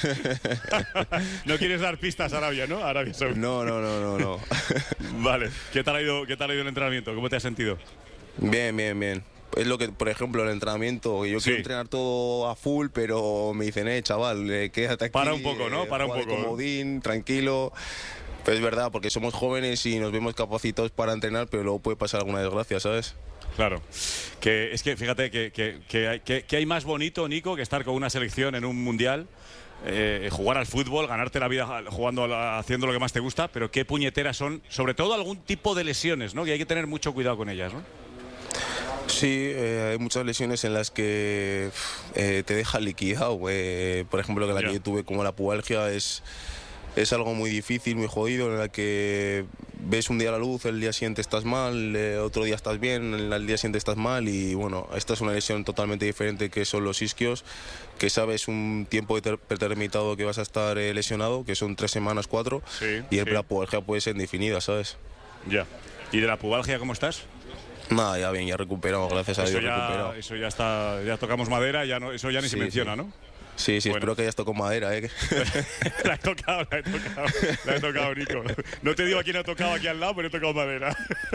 No quieres dar pistas a Arabia, ¿no? Arabia Saudí. No. Vale. ¿Qué tal ha ido el entrenamiento? ¿Cómo te has sentido? Bien. Es lo que, por ejemplo, el entrenamiento, yo quiero entrenar todo a full, pero me dicen, chaval, quédate aquí. Para un poco, ¿no? Para un poco. Comodín, tranquilo. Pero es verdad, porque somos jóvenes y nos vemos capacitados para entrenar, pero luego puede pasar alguna desgracia, ¿sabes? Claro, que es que fíjate que hay más bonito, Nico, que estar con una selección en un mundial, jugar al fútbol, ganarte la vida haciendo lo que más te gusta, pero qué puñeteras son, sobre todo algún tipo de lesiones, ¿no? Que hay que tener mucho cuidado con ellas, ¿no? Sí, hay muchas lesiones en las que te deja liquidado. Por ejemplo, que la que yo tuve como la pubalgia es algo muy difícil, muy jodido, en la que ves un día la luz, el día siguiente estás mal, otro día estás bien, el día siguiente estás mal, y bueno, esta es una lesión totalmente diferente, que son los isquios, que sabes un tiempo determinado que vas a estar lesionado, que son 3 semanas, 4, y la pubalgia puede ser indefinida, ¿sabes? Ya. ¿Y de la pubalgia cómo estás? Nada, ya bien, ya recuperamos, gracias a Dios recuperado. Eso ya está, ya tocamos madera, eso ya ni se menciona, ¿no? Sí, bueno. Espero que hayas tocado madera, ¿eh? La he tocado, Nico. No te digo a quién ha tocado aquí al lado, pero he tocado madera.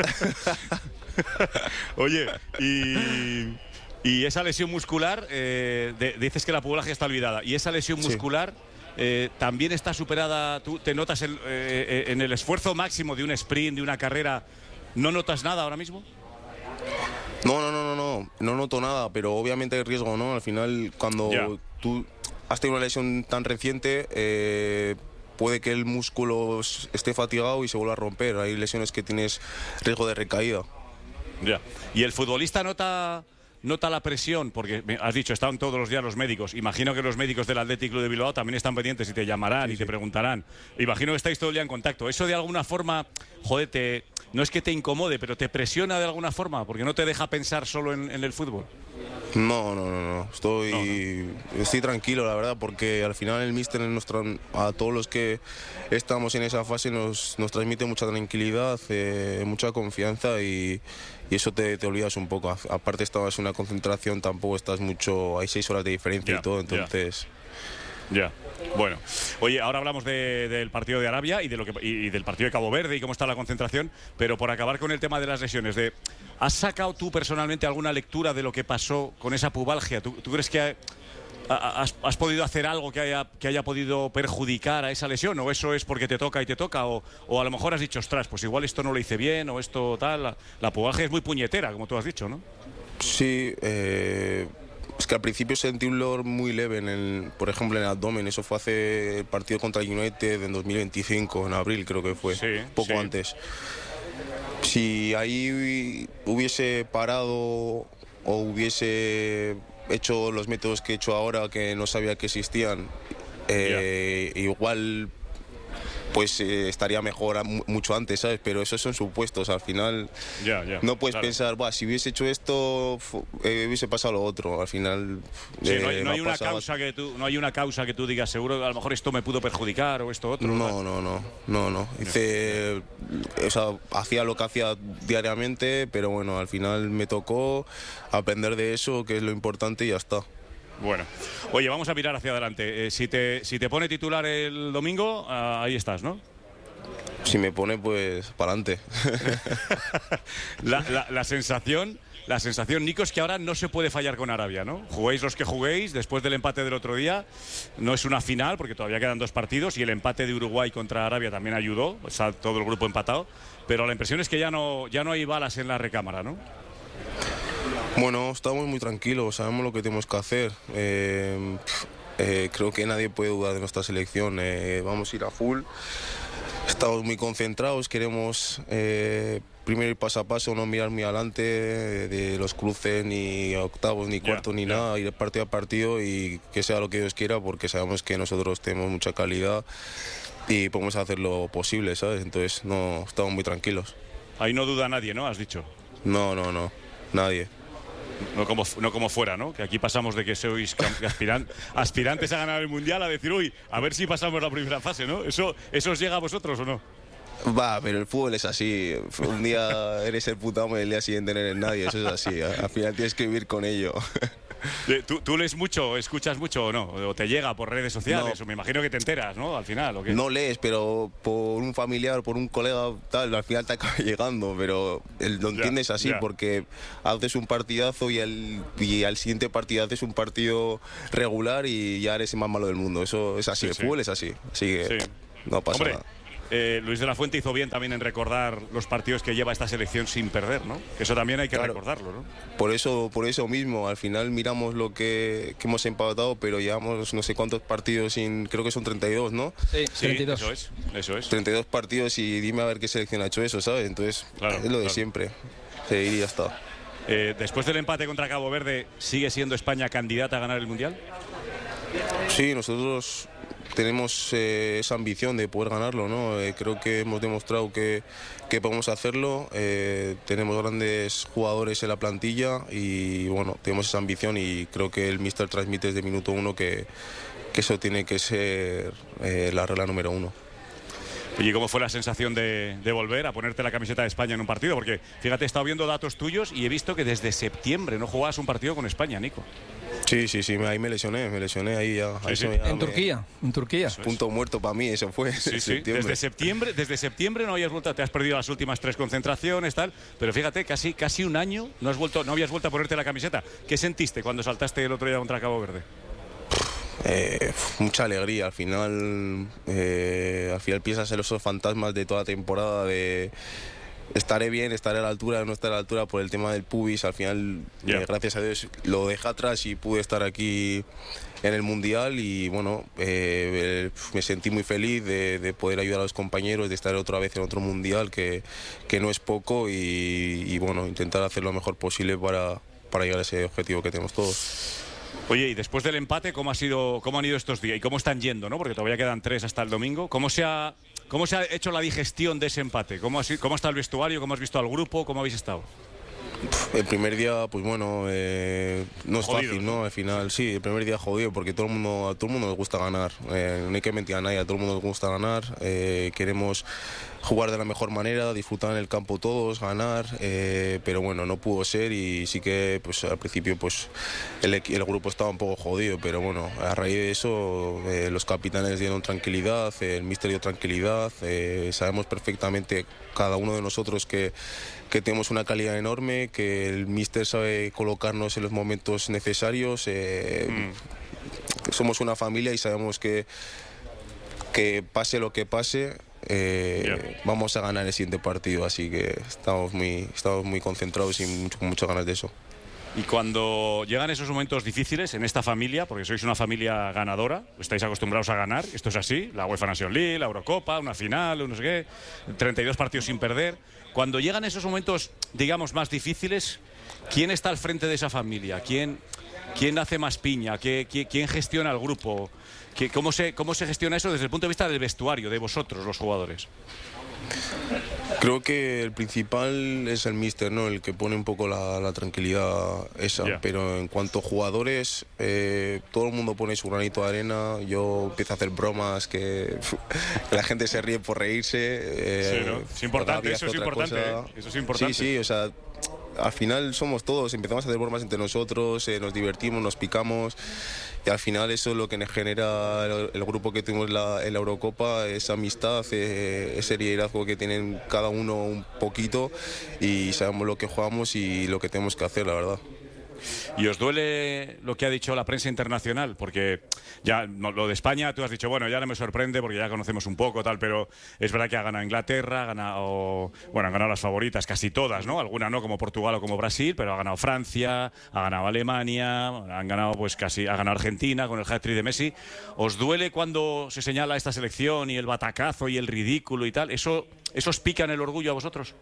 Oye, y esa lesión muscular, dices que la pubalgia está olvidada, y esa lesión muscular también está superada. ¿Tú te notas en el esfuerzo máximo de un sprint, de una carrera, no notas nada ahora mismo? No noto nada, pero obviamente hay riesgo, ¿no? Al final, cuando tú has tenido una lesión tan reciente, puede que el músculo esté fatigado y se vuelva a romper. Hay lesiones que tienes riesgo de recaída. Ya. ¿Y el futbolista nota la presión? Porque has dicho, están todos los días los médicos. Imagino que los médicos del Athletic Club de Bilbao también están pendientes y te llamarán y te preguntarán. Imagino que estáis todo el día en contacto. ¿Eso de alguna forma, joder, no es que te incomode, pero te presiona de alguna forma? Porque no te deja pensar solo en el fútbol. No. Estoy tranquilo, la verdad, porque al final el míster a todos los que estamos en esa fase nos transmite mucha tranquilidad, mucha confianza y eso te olvidas un poco. Aparte estabas en una concentración, tampoco estás mucho, hay 6 horas de diferencia y todo, entonces... Ya. Bueno, oye, ahora hablamos del partido de Arabia y del partido de Cabo Verde y cómo está la concentración, pero por acabar con el tema de las lesiones, ¿has sacado tú personalmente alguna lectura de lo que pasó con esa pubalgia? ¿Tú crees que has podido hacer algo que haya podido perjudicar a esa lesión? ¿O eso es porque te toca y te toca? ¿O a lo mejor has dicho, ostras, pues igual esto no lo hice bien o esto tal? La pubalgia es muy puñetera, como tú has dicho, ¿no? Sí, es que al principio sentí un dolor muy leve, por ejemplo, en el abdomen. Eso fue hace el partido contra el United en 2025, en abril creo que fue, poco antes. Si ahí hubiese parado o hubiese hecho los métodos que he hecho ahora, que no sabía que existían, igual pues estaría mejor mucho antes, ¿sabes? Pero esos son supuestos, al final no puedes pensar, si hubiese hecho esto, hubiese pasado lo otro, al final... no hay una causa que tú digas, seguro que a lo mejor esto me pudo perjudicar o esto otro. No. Hacía lo que hacía diariamente, pero bueno, al final me tocó aprender de eso, que es lo importante, y ya está. Bueno, oye, vamos a mirar hacia adelante. Si te pone titular el domingo, ahí estás, ¿no? Si me pone, pues, para adelante. La sensación, Nico, es que ahora no se puede fallar con Arabia, ¿no? Juguéis los que juguéis, después del empate del otro día, no es una final, porque todavía quedan 2 partidos, y el empate de Uruguay contra Arabia también ayudó, está todo el grupo empatado, pero la impresión es que ya no hay balas en la recámara, ¿no? Bueno, estamos muy tranquilos, sabemos lo que tenemos que hacer. Creo que nadie puede dudar de nuestra selección. Vamos a ir a full. Estamos muy concentrados, queremos primero ir paso a paso, no mirar muy adelante de los cruces, ni octavos, ni cuartos, ni nada, ir partido a partido y que sea lo que Dios quiera, porque sabemos que nosotros tenemos mucha calidad y podemos hacer lo posible, ¿sabes? Entonces, no, estamos muy tranquilos. Ahí no duda nadie, ¿no? Has dicho. No, nadie. No como fuera, ¿no? Que aquí pasamos de que sois aspirantes a ganar el Mundial a decir, uy, a ver si pasamos la primera fase, ¿no? ¿Eso os llega a vosotros o no? Pero el fútbol es así. Un día eres el puto amo y el día siguiente no eres nadie. Eso es así. Al final tienes que vivir con ello. ¿Tú lees mucho, escuchas mucho o no? ¿O te llega por redes sociales? O me imagino que te enteras, ¿no? Al final, ¿o qué? No lees, pero por un familiar, por un colega, tal, al final te acaba llegando. Pero lo entiendes así, porque haces un partidazo y al siguiente partido haces un partido regular y ya eres el más malo del mundo. Eso es así, el fútbol es así. Así que no pasa nada. Luis de la Fuente hizo bien también en recordar los partidos que lleva esta selección sin perder, ¿no? Eso también hay que recordarlo, ¿no? Por eso mismo, al final miramos lo que hemos empatado, pero llevamos no sé cuántos partidos creo que son 32, ¿no? Sí, 32. Eso es. 32 partidos y dime a ver qué selección ha hecho eso, ¿sabes? Entonces, es lo de siempre. Seguir y ya está. Después del empate contra Cabo Verde, ¿sigue siendo España candidata a ganar el Mundial? Sí, nosotros tenemos esa ambición de poder ganarlo, ¿no? Creo que hemos demostrado que podemos hacerlo. Tenemos grandes jugadores en la plantilla y bueno, tenemos esa ambición y creo que el míster transmite desde minuto 1 que eso tiene que ser la regla número 1. ¿Y cómo fue la sensación de volver a ponerte la camiseta de España en un partido? Porque, fíjate, he estado viendo datos tuyos y he visto que desde septiembre no jugabas un partido con España, Nico. Sí, ahí me lesioné ahí ya. En Turquía. Punto muerto para mí, eso fue. Sí. Desde septiembre no habías vuelto, te has perdido las últimas 3 concentraciones, tal, pero fíjate, casi un año no habías vuelto a ponerte la camiseta. ¿Qué sentiste cuando saltaste el otro día contra Cabo Verde? Mucha alegría, al final piensas en esos fantasmas de toda la temporada de estaré bien, estaré a la altura, no estaré a la altura por el tema del pubis. Al final, gracias a Dios, lo dejé atrás y pude estar aquí en el Mundial y bueno, me sentí muy feliz de poder ayudar a los compañeros, de estar otra vez en otro Mundial que no es poco y bueno, intentar hacer lo mejor posible para llegar a ese objetivo que tenemos todos. Oye, y después del empate, ¿cómo han ido estos días? ¿Y cómo están yendo, no? Porque todavía quedan 3 hasta el domingo. ¿Cómo se ha hecho la digestión de ese empate? ¿Cómo está el vestuario? ¿Cómo has visto al grupo? ¿Cómo habéis estado? El primer día, pues bueno, no es jodido, fácil, ¿no? Al final, sí, el primer día jodido, porque a todo el mundo nos gusta ganar. No hay que mentir a nadie, a todo el mundo nos gusta ganar. Queremos jugar de la mejor manera, disfrutar en el campo todos, ganar, pero bueno, no pudo ser y sí que pues al principio pues el grupo estaba un poco jodido, pero bueno, a raíz de eso los capitanes dieron tranquilidad, el míster dio tranquilidad, sabemos perfectamente cada uno de nosotros que tenemos una calidad enorme, que el míster sabe colocarnos en los momentos necesarios, somos una familia y sabemos que pase lo que pase, vamos a ganar el siguiente partido, así que estamos muy concentrados y con muchas ganas de eso. Y cuando llegan esos momentos difíciles en esta familia, porque sois una familia ganadora, estáis acostumbrados a ganar, esto es así, la UEFA Nations League, la Eurocopa, una final, no sé qué, 32 partidos sin perder. Cuando llegan esos momentos, digamos, más difíciles, ¿quién está al frente de esa familia? ¿Quién hace más piña? ¿Quién gestiona el grupo? ¿Cómo se gestiona eso desde el punto de vista del vestuario, de vosotros, los jugadores? Creo que el principal es el míster, ¿no? El que pone un poco la tranquilidad esa, pero en cuanto a jugadores, todo el mundo pone su granito de arena. Yo empiezo a hacer bromas que la gente se ríe por reírse. Sí, ¿no? Es importante, eso es importante. Sí, o sea, al final somos todos, empezamos a hacer bromas entre nosotros, nos divertimos, nos picamos y al final eso es lo que genera el grupo que tuvimos en la Eurocopa, esa amistad, ese liderazgo que tienen cada uno un poquito y sabemos lo que jugamos y lo que tenemos que hacer, la verdad. ¿Y os duele lo que ha dicho la prensa internacional? Porque ya lo de España, tú has dicho, bueno, ya no me sorprende porque ya conocemos un poco, tal, pero es verdad que ha ganado Inglaterra, han ganado las favoritas, casi todas, ¿no? Algunas no, como Portugal o como Brasil, pero ha ganado Francia, ha ganado Alemania, han ganado ha ganado Argentina con el hat-trick de Messi. ¿Os duele cuando se señala esta selección y el batacazo y el ridículo y tal? ¿Eso os pica en el orgullo a vosotros?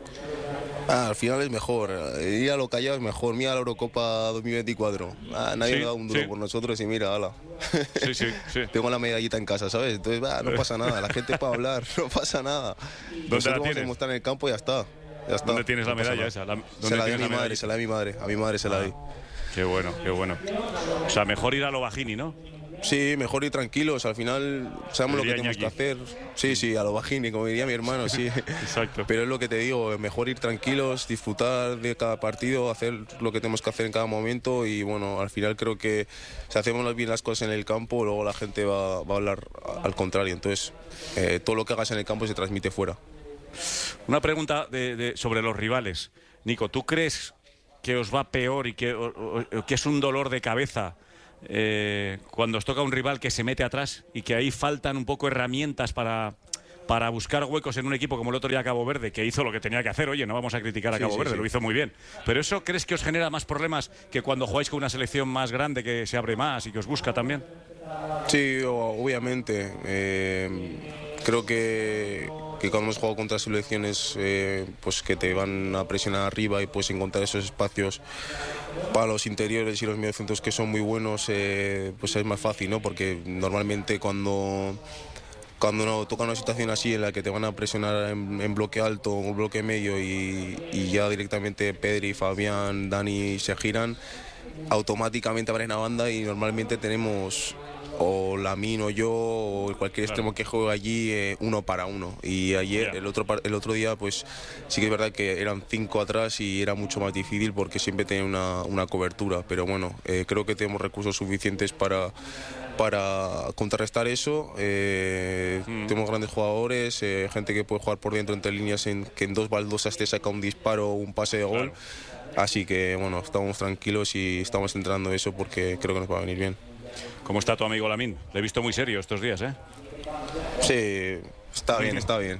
Al final es mejor, ir a lo callado es mejor. Mira la Eurocopa 2024, nadie me da un duro por nosotros y mira, ala. Sí. Tengo la medallita en casa, ¿sabes? Entonces no pasa nada, la gente puede hablar, no pasa nada. ¿Dónde la tienes? Vamos a estar en el campo y ya está. ¿Dónde tienes la medalla esa? Se la di a mi madre, a mi madre se la di. Qué bueno. O sea, mejor ir a lo Bajini, ¿no? Sí, mejor ir tranquilos, al final sabemos lo que tenemos que hacer. Sí, a lo Bajini, como diría mi hermano, sí. Exacto. Pero es lo que te digo, mejor ir tranquilos, disfrutar de cada partido, hacer lo que tenemos que hacer en cada momento y bueno, al final creo que si hacemos bien las cosas en el campo, luego la gente va a hablar al contrario. Entonces, todo lo que hagas en el campo se transmite fuera. Una pregunta sobre los rivales. Nico, ¿tú crees que os va peor y que es un dolor de cabeza cuando os toca un rival que se mete atrás y que ahí faltan un poco herramientas para buscar huecos en un equipo como el otro día Cabo Verde, que hizo lo que tenía que hacer? Oye, no vamos a criticar a Cabo Verde, lo hizo muy bien, pero ¿eso crees que os genera más problemas que cuando jugáis con una selección más grande que se abre más y que os busca también? Sí, obviamente. Creo que cuando hemos jugado contra selecciones pues que te van a presionar arriba y puedes encontrar esos espacios para los interiores y los mediocentros que son muy buenos, pues es más fácil, ¿no? Porque normalmente cuando no toca una situación así en la que te van a presionar en bloque alto o bloque medio y ya directamente Pedri, Fabián, Dani se giran, automáticamente abren la banda y normalmente tenemos o Lamine o yo o cualquier extremo que juegue allí 1 para 1. Y ayer, el otro día, pues sí que es verdad que eran 5 atrás y era mucho más difícil porque siempre tenía una cobertura. Pero bueno, creo que tenemos recursos suficientes para contrarrestar eso. Tenemos grandes jugadores, gente que puede jugar por dentro entre líneas, que en 2 baldosas te saca un disparo o un pase de gol. Así que bueno, estamos tranquilos y estamos entrenando eso porque creo que nos va a venir bien. ¿Cómo está tu amigo Lamine? Le he visto muy serio estos días, ¿eh? Sí, está bien. Sí, está bien.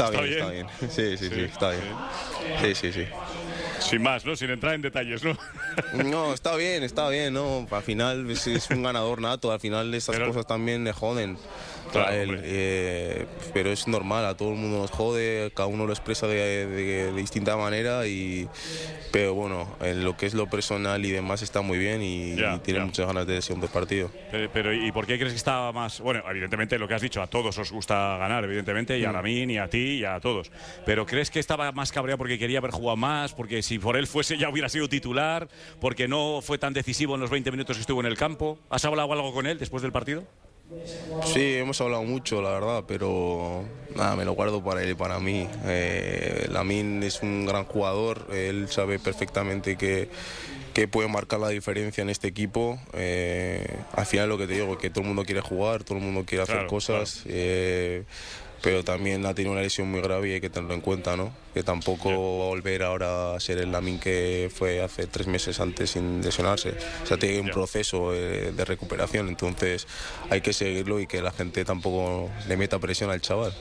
Sí. Sin más, ¿no? Sin entrar en detalles, ¿no? No, está bien, ¿no? Al final es un ganador nato, al final estas cosas también le joden. Claro, pero es normal, a todo el mundo nos jode, cada uno lo expresa de distinta manera, pero bueno, en lo que es lo personal y demás está muy bien y tiene muchas ganas de segundo partido. Pero ¿y por qué crees que estaba más...? Bueno, evidentemente lo que has dicho, a todos os gusta ganar, evidentemente, y a Lamine, y a ti, y a todos. Pero ¿crees que estaba más cabreado porque quería haber jugado más? Porque si por él fuese ya hubiera sido titular, porque no fue tan decisivo en los 20 minutos que estuvo en el campo. ¿Has hablado algo con él después del partido? Sí, hemos hablado mucho, la verdad, pero nada, me lo guardo para él y para mí. Lamine es un gran jugador, él sabe perfectamente que puede marcar la diferencia en este equipo. Al final lo que te digo, que todo el mundo quiere jugar, todo el mundo quiere hacer cosas. Pero también ha tenido una lesión muy grave y hay que tenerlo en cuenta, ¿no? Que tampoco va a volver ahora a ser el Lamine que fue hace 3 meses antes sin lesionarse. O sea, tiene un proceso de recuperación, entonces hay que seguirlo y que la gente tampoco le meta presión al chaval.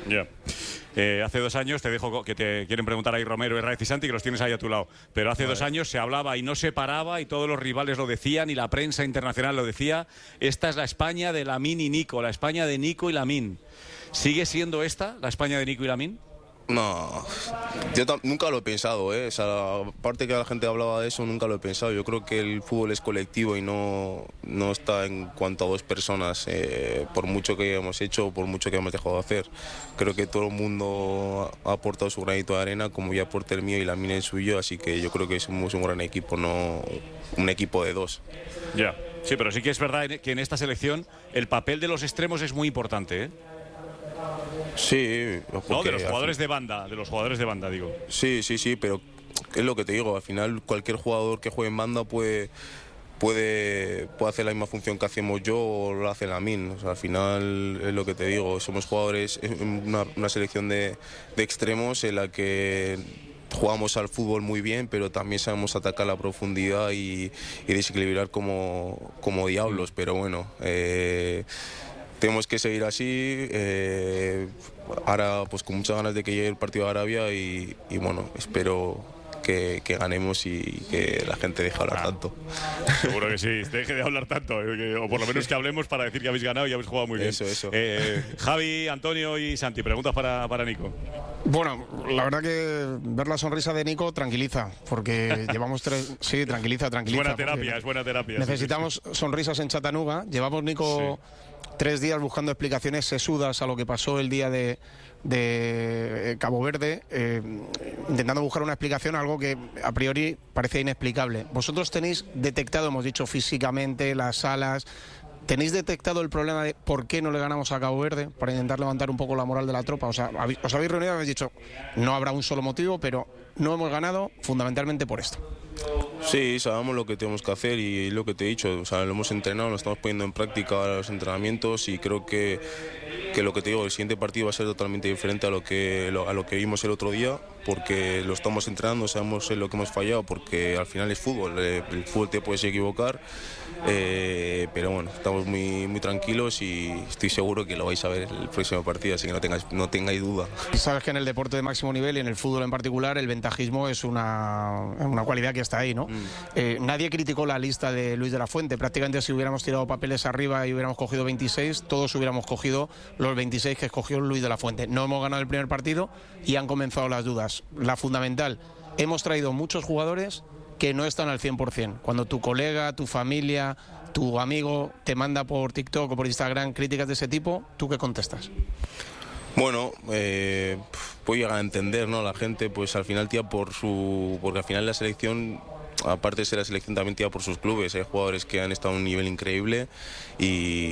Hace 2 años, te dejo que te quieren preguntar ahí Romero, Herraiz y Santi, que los tienes ahí a tu lado. Pero hace 2 años se hablaba y no se paraba y todos los rivales lo decían y la prensa internacional lo decía. Esta es la España de Lamine y Nico, la España de Nico y Lamine. ¿Sigue siendo esta la España de Nico y Lamine? No, yo nunca lo he pensado, O sea, aparte que la gente hablaba de eso, nunca lo he pensado. Yo creo que el fútbol es colectivo y no está en cuanto a 2 personas, por mucho que hemos hecho, por mucho que hemos dejado de hacer. Creo que todo el mundo ha aportado su granito de arena, como ya aporté el mío y Lamine el suyo, así que yo creo que somos un gran equipo, no un equipo de 2. Sí, pero sí que es verdad que en esta selección el papel de los extremos es muy importante, ¿eh? Sí, no, de los jugadores de banda, digo. Sí, pero es lo que te digo, al final cualquier jugador que juegue en banda puede hacer la misma función que hacemos yo o lo hace Lamine. O sea, al final es lo que te digo, somos jugadores, una selección de extremos en la que jugamos al fútbol muy bien, pero también sabemos atacar la profundidad y desequilibrar como diablos, pero bueno, tenemos que seguir así. Ahora pues con muchas ganas de que llegue el partido de Arabia y bueno, espero que ganemos y que la gente deje de hablar tanto. Seguro que sí, deje de hablar tanto, o por lo menos que hablemos para decir que habéis ganado y habéis jugado muy bien. Eso. Javi, Antonio y Santi, preguntas para Nico. Bueno, la verdad que ver la sonrisa de Nico tranquiliza, porque llevamos 3... Sí, tranquiliza. Es buena terapia. Necesitamos sonrisas en Chattanooga. Llevamos, Nico, 3 días buscando explicaciones sesudas a lo que pasó el día de Cabo Verde, intentando buscar una explicación a algo que a priori parece inexplicable. Vosotros tenéis detectado, hemos dicho físicamente, las alas, ¿tenéis detectado el problema de por qué no le ganamos a Cabo Verde? Para intentar levantar un poco la moral de la tropa. O sea, os habéis reunido y habéis dicho, no habrá un solo motivo, pero no hemos ganado fundamentalmente por esto. Sí, sabemos lo que tenemos que hacer y lo que te he dicho, o sea, lo hemos entrenado, lo estamos poniendo en práctica los entrenamientos y creo que lo que te digo, el siguiente partido va a ser totalmente diferente a lo que vimos el otro día, porque lo estamos entrenando, sabemos en lo que hemos fallado, porque al final es fútbol, el fútbol te puedes equivocar, pero bueno, estamos muy tranquilos y estoy seguro que lo vais a ver el próximo partido, así que no tengáis duda. Sabes que en el deporte de máximo nivel y en el fútbol en particular el ventajismo es una cualidad que está ahí, ¿no? Nadie criticó la lista de Luis de la Fuente, prácticamente si hubiéramos tirado papeles arriba y hubiéramos cogido 26, todos hubiéramos cogido los 26 que escogió Luis de la Fuente. No hemos ganado el primer partido y han comenzado las dudas. La fundamental, hemos traído muchos jugadores que no están al 100%. Cuando tu colega, tu familia, tu amigo te manda por TikTok o por Instagram críticas de ese tipo, ¿tú qué contestas? Bueno, puedo llegar a entender, ¿no? La gente pues al final tira porque al final la selección, aparte de ser la selección, también tira por sus clubes. Hay jugadores que han estado a un nivel increíble y